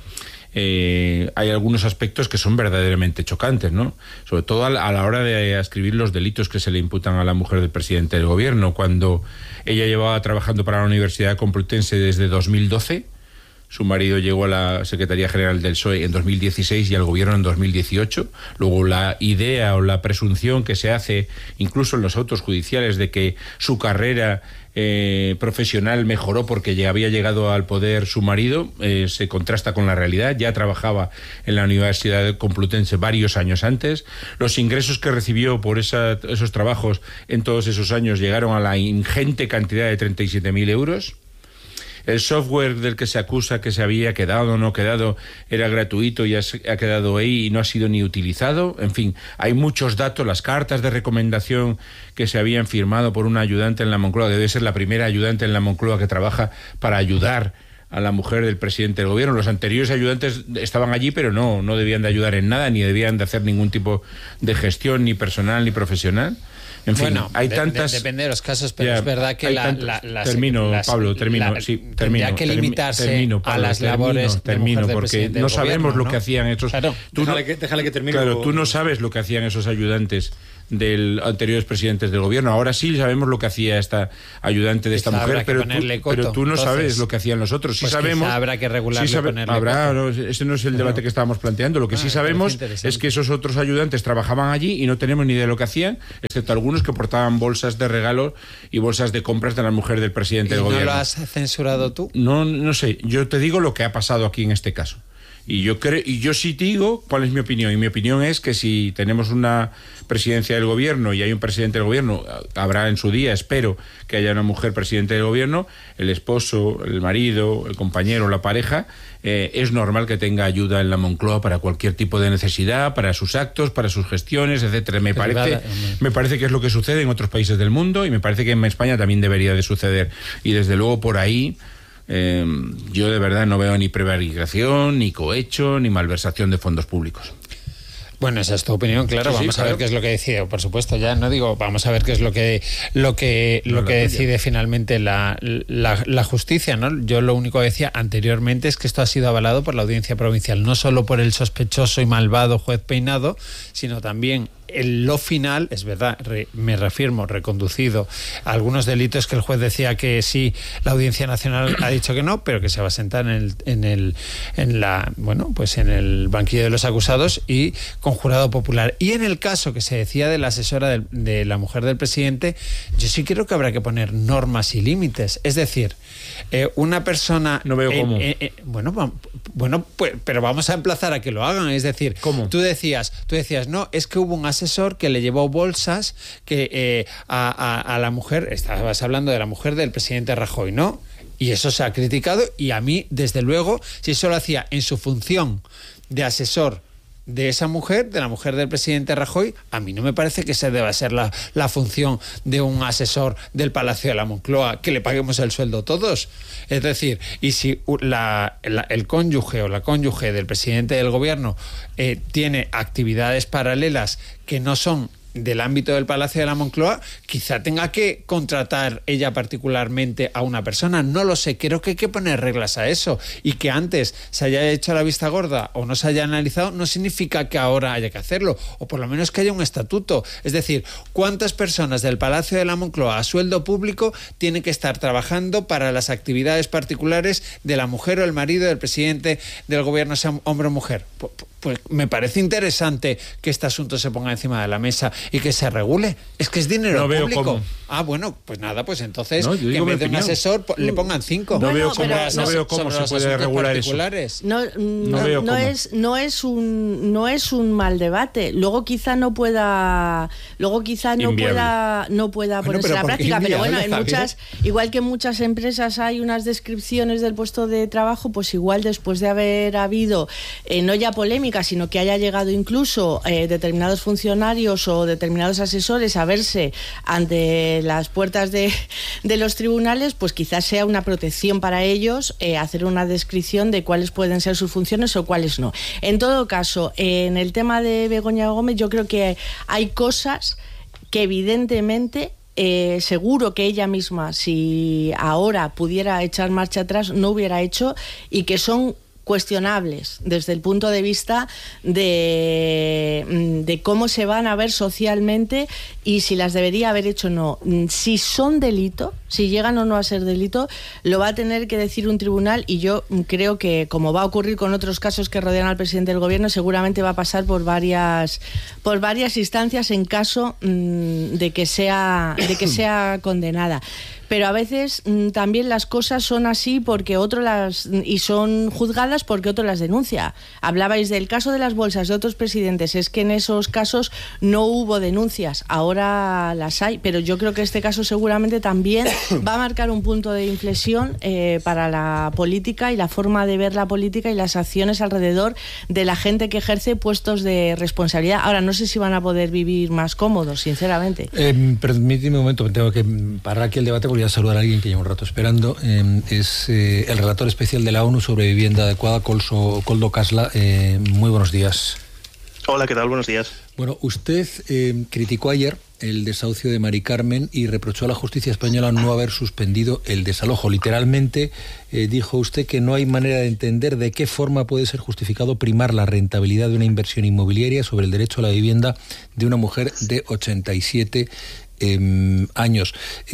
hay algunos aspectos que son verdaderamente chocantes, ¿no? Sobre todo a la hora de ascribir los delitos que se le imputan a la mujer del presidente del gobierno. Cuando ella llevaba trabajando para la Universidad Complutense desde 2012, su marido llegó a la Secretaría General del PSOE en 2016 y al gobierno en 2018. Luego la idea o la presunción que se hace, incluso en los autos judiciales, de que su carrera profesional mejoró porque ya había llegado al poder su marido, se contrasta con la realidad. Ya trabajaba en la Universidad Complutense varios años antes. Los ingresos que recibió por esos trabajos en todos esos años llegaron a la ingente cantidad de 37.000 euros. El software del que se acusa que se había quedado o no quedado era gratuito y ha quedado ahí y no ha sido ni utilizado. En fin, hay muchos datos, las cartas de recomendación que se habían firmado por una ayudante en la Moncloa, debe ser la primera ayudante en la Moncloa que trabaja para ayudar a la mujer del presidente del gobierno. Los anteriores ayudantes estaban allí, pero no debían de ayudar en nada, ni debían de hacer ningún tipo de gestión, ni personal, ni profesional. En fin, bueno, hay tantas... depende de los casos, pero es verdad que tendría que limitarse a las labores de mujer del porque presidente no del sabemos gobierno, lo que hacían esos... Claro. Déjale que termine. Claro, tú no sabes lo que hacían esos ayudantes de anteriores presidentes del gobierno. Ahora sí sabemos lo que hacía esta ayudante de esta mujer, pero tú no sabes lo que hacían los otros. Sí pues sabemos. Habrá que regularlo y ponerle no, ese no es el debate que estábamos planteando. Lo que sí sabemos es que esos otros ayudantes trabajaban allí y no tenemos ni idea de lo que hacían, excepto algunos que portaban bolsas de regalo y bolsas de compras de la mujer del presidente del gobierno. ¿No lo has censurado tú? No sé. Yo te digo lo que ha pasado aquí en este caso. Y yo sí te digo cuál es mi opinión. Y mi opinión es que si tenemos una presidencia del gobierno y hay un presidente del gobierno, habrá en su día, espero, que haya una mujer presidente del gobierno, el esposo, el marido, el compañero, la pareja, es normal que tenga ayuda en la Moncloa para cualquier tipo de necesidad, para sus actos, para sus gestiones, etcétera. Me parece que es lo que sucede en otros países del mundo y me parece que en España también debería de suceder. Y desde luego por ahí... yo de verdad no veo ni prevaricación, ni cohecho, ni malversación de fondos públicos. Bueno, esa es tu opinión, claro. Vamos a ver qué es lo que decide, por supuesto, ya no digo, vamos a ver qué es lo que decide finalmente la justicia, ¿no? Yo lo único que decía anteriormente es que esto ha sido avalado por la Audiencia Provincial, no solo por el sospechoso y malvado juez Peinado, sino también en lo final, es verdad, me reafirmo, reconducido a algunos delitos que el juez decía que sí, la Audiencia Nacional ha dicho que no, pero que se va a sentar en el banquillo de los acusados y con jurado popular. Y en el caso que se decía de la asesora de la mujer del presidente, yo sí creo que habrá que poner normas y límites. Es decir, una persona... No veo cómo. Pues, pero vamos a emplazar a que lo hagan. Es decir, ¿cómo? Tú decías, no, es que hubo un asesor que le llevó bolsas que a la mujer, estabas hablando de la mujer del presidente Rajoy, ¿no? Y eso se ha criticado y a mí, desde luego, si eso lo hacía en su función de asesor de esa mujer, de la mujer del presidente Rajoy, a mí no me parece que esa deba ser la función de un asesor del Palacio de la Moncloa, que le paguemos el sueldo todos. Es decir, y si el cónyuge o la cónyuge del presidente del gobierno tiene actividades paralelas que no son del ámbito del Palacio de la Moncloa, quizá tenga que contratar ella particularmente a una persona, no lo sé, creo que hay que poner reglas a eso, y que antes se haya hecho la vista gorda o no se haya analizado no significa que ahora haya que hacerlo, o por lo menos que haya un estatuto. Es decir, ¿cuántas personas del Palacio de la Moncloa a sueldo público tienen que estar trabajando para las actividades particulares de la mujer o el marido del presidente del gobierno, sea hombre o mujer? Pues me parece interesante que este asunto se ponga encima de la mesa y que se regule. Es que es dinero público. Veo cómo. Ah, bueno, pues nada, pues entonces que en vez de un asesor le pongan 5. No veo cómo se puede regular eso. No es un mal debate. Luego quizá no pueda ponerse en la práctica, pero bueno, igual que en muchas empresas hay unas descripciones del puesto de trabajo, pues igual después de haber habido no ya polémica, sino que haya llegado incluso determinados funcionarios o determinados asesores a verse ante las puertas de los tribunales, pues quizás sea una protección para ellos hacer una descripción de cuáles pueden ser sus funciones o cuáles no. En todo caso, en el tema de Begoña Gómez, yo creo que hay cosas que evidentemente seguro que ella misma, si ahora pudiera echar marcha atrás, no hubiera hecho, y que son cuestionables desde el punto de vista de cómo se van a ver socialmente y si las debería haber hecho o no. Si son delito, si llegan o no a ser delito, lo va a tener que decir un tribunal, y yo creo que, como va a ocurrir con otros casos que rodean al presidente del gobierno, seguramente va a pasar por varias instancias en caso de que sea condenada. Pero a veces también las cosas son así porque y son juzgadas porque otro las denuncia. Hablabais del caso de las bolsas de otros presidentes, es que en esos casos no hubo denuncias, ahora las hay, pero yo creo que este caso seguramente también va a marcar un punto de inflexión para la política y la forma de ver la política y las acciones alrededor de la gente que ejerce puestos de responsabilidad. Ahora, no sé si van a poder vivir más cómodos, sinceramente. Permíteme un momento, tengo que parar aquí el debate porque voy a saludar a alguien que lleva un rato esperando. Es el relator especial de la ONU sobre vivienda adecuada, Koldo Kasla. Muy buenos días. Hola, ¿qué tal? Buenos días. Bueno, usted criticó ayer el desahucio de Mari Carmen y reprochó a la justicia española no haber suspendido el desalojo. Literalmente dijo usted que no hay manera de entender de qué forma puede ser justificado primar la rentabilidad de una inversión inmobiliaria sobre el derecho a la vivienda de una mujer de 87 años.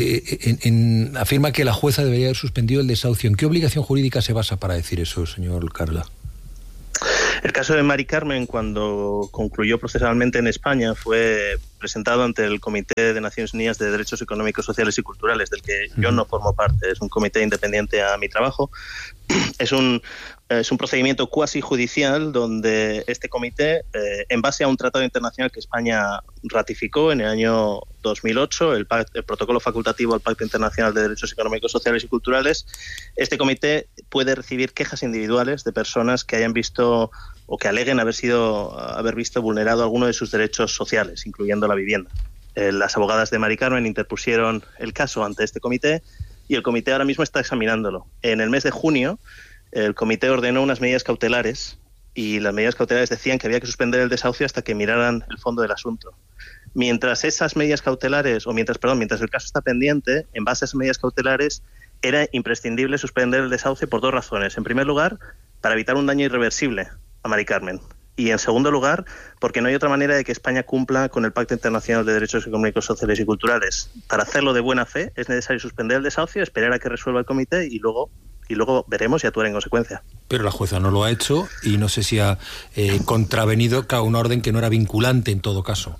Afirma que la jueza debería haber suspendido el desahucio. ¿En qué obligación jurídica se basa para decir eso, señor Kasla? El caso de Mari Carmen, cuando concluyó procesalmente en España, fue presentado ante el Comité de Naciones Unidas de Derechos Económicos, Sociales y Culturales, del que yo no formo parte. Es un comité independiente a mi trabajo. Es un procedimiento cuasi judicial donde este comité, en base a un tratado internacional que España ratificó en el año 2008, el protocolo facultativo al Pacto Internacional de Derechos Económicos, Sociales y Culturales, este comité puede recibir quejas individuales de personas que hayan visto o que aleguen haber visto vulnerado alguno de sus derechos sociales, incluyendo la vivienda. Las abogadas de Mari Carmen interpusieron el caso ante este comité y el comité ahora mismo está examinándolo. En el mes de junio, el comité ordenó unas medidas cautelares y las medidas cautelares decían que había que suspender el desahucio hasta que miraran el fondo del asunto. Mientras esas medidas cautelares, mientras el caso está pendiente, en base a esas medidas cautelares, era imprescindible suspender el desahucio por dos razones. En primer lugar, para evitar un daño irreversible a Mari Carmen. Y en segundo lugar, porque no hay otra manera de que España cumpla con el Pacto Internacional de Derechos Económicos, Sociales y Culturales. Para hacerlo de buena fe es necesario suspender el desahucio, esperar a que resuelva el comité y luego veremos y actuar en consecuencia. Pero la jueza no lo ha hecho y no sé si ha contravenido a una orden que no era vinculante en todo caso.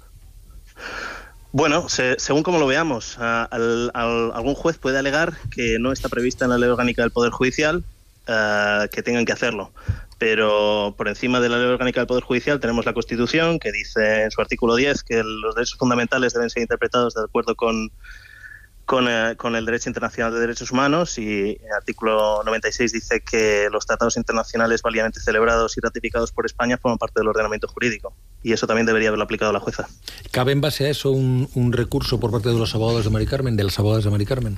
Bueno, según como lo veamos, algún juez puede alegar que no está prevista en la Ley Orgánica del Poder Judicial que tengan que hacerlo. Pero por encima de la Ley Orgánica del Poder Judicial tenemos la Constitución, que dice en su artículo 10 que los derechos fundamentales deben ser interpretados de acuerdo con el derecho internacional de derechos humanos, y el artículo 96 dice que los tratados internacionales válidamente celebrados y ratificados por España forman parte del ordenamiento jurídico, y eso también debería haberlo aplicado la jueza. ¿Cabe en base a eso un recurso por parte de los abogados de Mari Carmen, de las abogadas de Mari Carmen?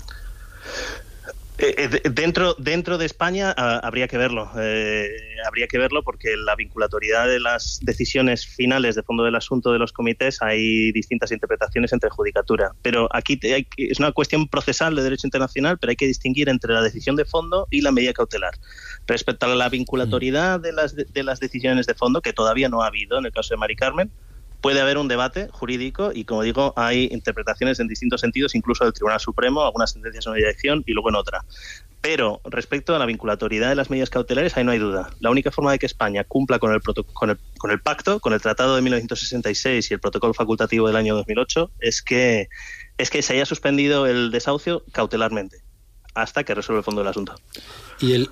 Dentro de España habría que verlo. Habría que verlo porque la vinculatoriedad de las decisiones finales de fondo del asunto de los comités, hay distintas interpretaciones entre judicatura. Pero aquí es una cuestión procesal de derecho internacional, pero hay que distinguir entre la decisión de fondo y la medida cautelar. Respecto a la vinculatoriedad de las decisiones de fondo, que todavía no ha habido en el caso de Mari Carmen, puede haber un debate jurídico y, como digo, hay interpretaciones en distintos sentidos, incluso del Tribunal Supremo, algunas sentencias en una dirección y luego en otra. Pero respecto a la vinculatoriedad de las medidas cautelares, ahí no hay duda. La única forma de que España cumpla con el pacto, con el Tratado de 1966 y el protocolo facultativo del año 2008, es que se haya suspendido el desahucio cautelarmente hasta que resuelva el fondo del asunto. Y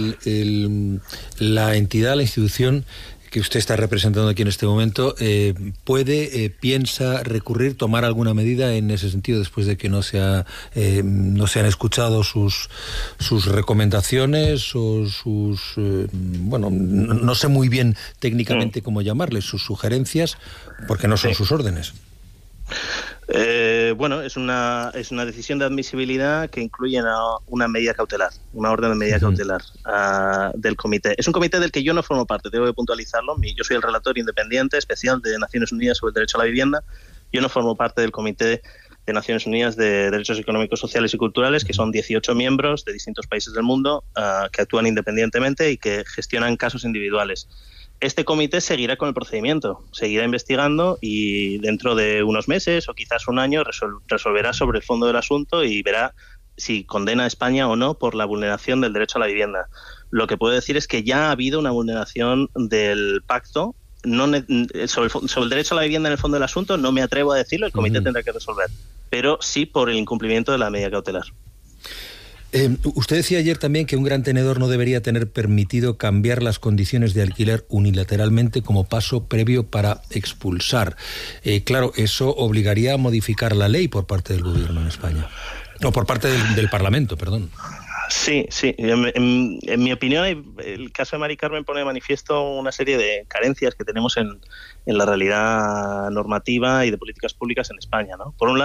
la entidad, la institución que usted está representando aquí en este momento, piensa recurrir, tomar alguna medida en ese sentido después de que no se han escuchado sus recomendaciones o no sé muy bien técnicamente cómo llamarles, sus sugerencias, porque no son sus órdenes? Es una decisión de admisibilidad que incluye una medida cautelar, una orden de medida cautelar del comité. Es un comité del que yo no formo parte, tengo que puntualizarlo. Yo soy el relator independiente especial de Naciones Unidas sobre el derecho a la vivienda. Yo no formo parte del Comité de Naciones Unidas de Derechos Económicos, Sociales y Culturales, que son 18 miembros de distintos países del mundo que actúan independientemente y que gestionan casos individuales. Este comité seguirá con el procedimiento, seguirá investigando y dentro de unos meses o quizás un año resolverá sobre el fondo del asunto y verá si condena a España o no por la vulneración del derecho a la vivienda. Lo que puedo decir es que ya ha habido una vulneración del pacto. Sobre el derecho a la vivienda en el fondo del asunto no me atrevo a decirlo, el comité tendrá que resolver, pero sí por el incumplimiento de la medida cautelar. Usted decía ayer también que un gran tenedor no debería tener permitido cambiar las condiciones de alquiler unilateralmente como paso previo para expulsar. Claro, eso obligaría a modificar la ley por parte del gobierno en España. O por parte del Parlamento, perdón. Sí. En mi opinión, el caso de Mari Carmen pone de manifiesto una serie de carencias que tenemos en la realidad normativa y de políticas públicas en España, ¿no? Por un lado,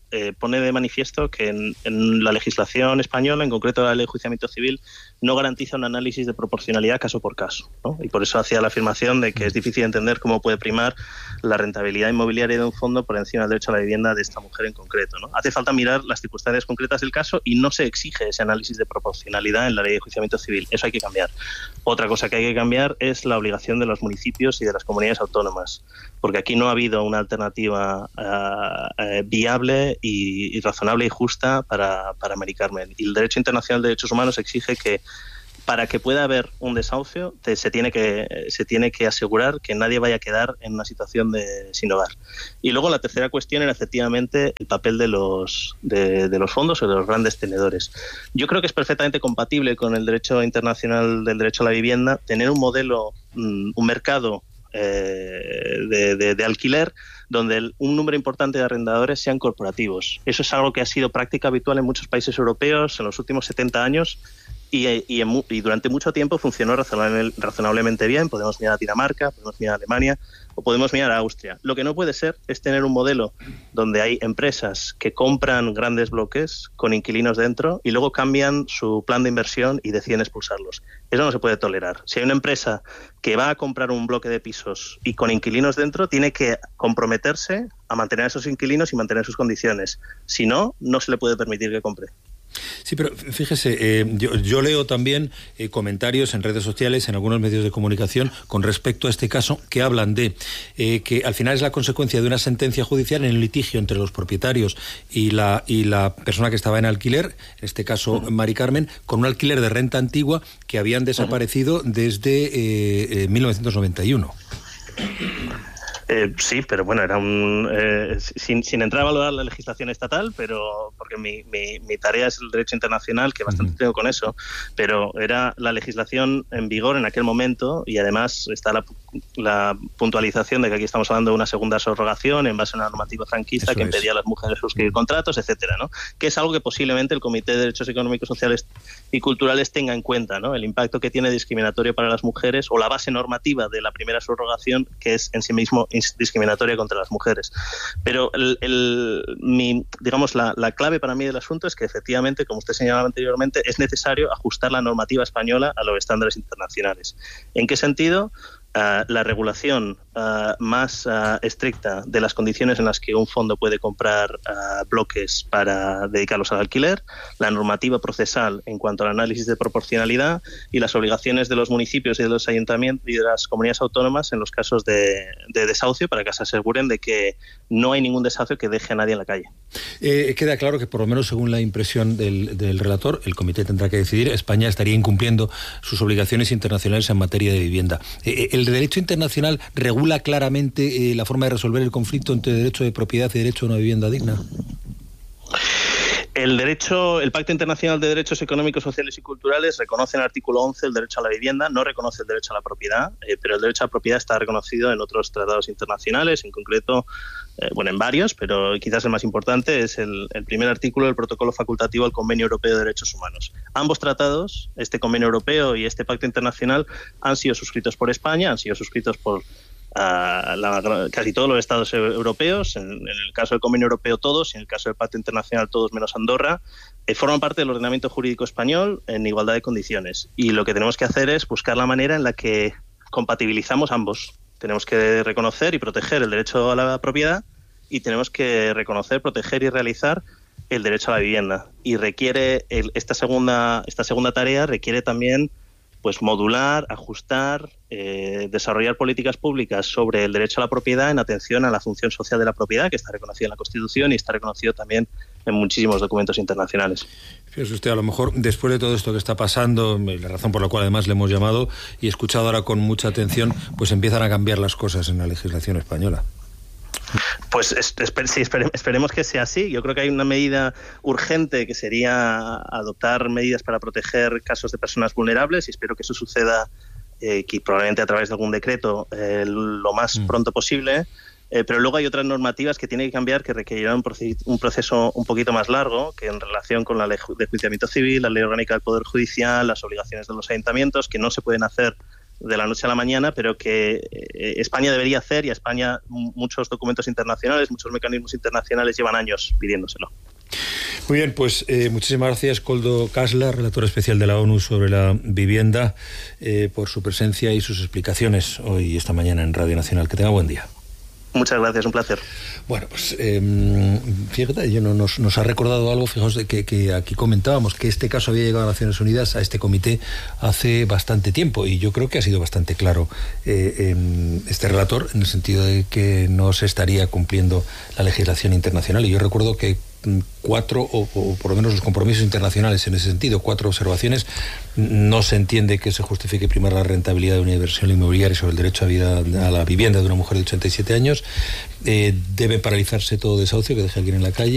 pone de manifiesto que en la legislación española, en concreto la ley de enjuiciamiento civil, no garantiza un análisis de proporcionalidad caso por caso, ¿no? Y por eso hacía la afirmación de que es difícil entender cómo puede primar la rentabilidad inmobiliaria de un fondo por encima del derecho a la vivienda de esta mujer en concreto, ¿no? Hace falta mirar las circunstancias concretas del caso y no se exige ese análisis de proporcionalidad en la ley de enjuiciamiento civil. Eso hay que cambiar. Otra cosa que hay que cambiar es la obligación de los municipios y de las comunidades autónomas, porque aquí no ha habido una alternativa viable y razonable y justa para Mari Carmen. Y el derecho internacional de derechos humanos exige que para que pueda haber un desahucio se tiene que asegurar que nadie vaya a quedar en una situación de sin hogar. Y luego la tercera cuestión era efectivamente el papel de los fondos o de los grandes tenedores. Yo creo que es perfectamente compatible con el derecho internacional del derecho a la vivienda tener un modelo, un mercado de alquiler donde un número importante de arrendadores sean corporativos. Eso es algo que ha sido práctica habitual en muchos países europeos en los últimos 70 años y durante mucho tiempo funcionó razonablemente bien. Podemos mirar a Dinamarca, podemos mirar a Alemania o podemos mirar a Austria. Lo que no puede ser es tener un modelo donde hay empresas que compran grandes bloques con inquilinos dentro y luego cambian su plan de inversión y deciden expulsarlos. Eso no se puede tolerar. Si hay una empresa que va a comprar un bloque de pisos y con inquilinos dentro, tiene que comprometerse a mantener a esos inquilinos y mantener sus condiciones. Si no, no se le puede permitir que compre. Sí, pero fíjese, yo leo también comentarios en redes sociales, en algunos medios de comunicación, con respecto a este caso, que hablan de que al final es la consecuencia de una sentencia judicial en el litigio entre los propietarios y la persona que estaba en alquiler, en este caso Mari Carmen, con un alquiler de renta antigua que habían desaparecido desde 1991. Sí, pero bueno, era sin entrar a valorar la legislación estatal, pero porque mi tarea es el derecho internacional, que bastante tengo con eso, pero era la legislación en vigor en aquel momento y además está la puntualización de que aquí estamos hablando de una segunda subrogación en base a una normativa franquista que impedía a las mujeres suscribir contratos, etcétera, ¿no? Que es algo que posiblemente el Comité de Derechos Económicos, Sociales y Culturales tenga en cuenta, ¿no? El impacto que tiene discriminatorio para las mujeres o la base normativa de la primera subrogación, que es en sí mismo discriminatoria contra las mujeres. Pero digamos la clave para mí del asunto es que efectivamente, como usted señalaba anteriormente, es necesario ajustar la normativa española a los estándares internacionales. ¿En qué sentido? La regulación más estricta de las condiciones en las que un fondo puede comprar bloques para dedicarlos al alquiler, la normativa procesal en cuanto al análisis de proporcionalidad y las obligaciones de los municipios y de los ayuntamientos y de las comunidades autónomas en los casos de desahucio para que se aseguren de que no hay ningún desahucio que deje a nadie en la calle. Queda claro que por lo menos según la impresión del relator, el comité tendrá que decidir, España estaría incumpliendo sus obligaciones internacionales en materia de vivienda. ¿El derecho internacional regula claramente la forma de resolver el conflicto entre derecho de propiedad y derecho a una vivienda digna? El Pacto Internacional de Derechos Económicos, Sociales y Culturales reconoce en el artículo 11 el derecho a la vivienda, no reconoce el derecho a la propiedad, pero el derecho a la propiedad está reconocido en otros tratados internacionales, en concreto, en varios, pero quizás el más importante es el primer artículo del protocolo facultativo al Convenio Europeo de Derechos Humanos. Ambos tratados, este Convenio Europeo y este Pacto Internacional, han sido suscritos por España, han sido suscritos por casi todos los estados europeos, en el caso del Convenio Europeo todos, y en el caso del Pacto Internacional todos menos Andorra, forman parte del ordenamiento jurídico español en igualdad de condiciones. Y lo que tenemos que hacer es buscar la manera en la que compatibilizamos ambos. Tenemos que reconocer y proteger el derecho a la propiedad y tenemos que reconocer, proteger y realizar el derecho a la vivienda. Y requiere esta segunda tarea requiere también modular, ajustar, desarrollar políticas públicas sobre el derecho a la propiedad en atención a la función social de la propiedad, que está reconocida en la Constitución y está reconocido también en muchísimos documentos internacionales. Fíjese usted, a lo mejor después de todo esto que está pasando, la razón por la cual además le hemos llamado y escuchado ahora con mucha atención, pues empiezan a cambiar las cosas en la legislación española. Pues esperemos que sea así. Yo creo que hay una medida urgente que sería adoptar medidas para proteger casos de personas vulnerables y espero que eso suceda que probablemente a través de algún decreto lo más pronto posible. Pero luego hay otras normativas que tienen que cambiar que requerirán un proceso un poquito más largo, que en relación con la ley de enjuiciamiento civil, la ley orgánica del Poder Judicial, las obligaciones de los ayuntamientos, que no se pueden hacer de la noche a la mañana, pero que España debería hacer, y a España muchos documentos internacionales, muchos mecanismos internacionales llevan años pidiéndoselo. Muy bien, pues muchísimas gracias, Koldo Kastler, relator especial de la ONU sobre la vivienda, por su presencia y sus explicaciones hoy y esta mañana en Radio Nacional. Que tenga buen día. Muchas gracias, un placer. Bueno, pues fíjate, nos ha recordado algo, fijaos, de que aquí comentábamos que este caso había llegado a Naciones Unidas, a este comité, hace bastante tiempo, y yo creo que ha sido bastante claro este relator, en el sentido de que no se estaría cumpliendo la legislación internacional. Y yo recuerdo que 4, o por lo menos los compromisos internacionales en ese sentido, 4 observaciones. No se entiende que se justifique primero la rentabilidad de una inversión inmobiliaria sobre el derecho a la vivienda de una mujer de 87 años. Debe paralizarse todo desahucio que deje a alguien en la calle.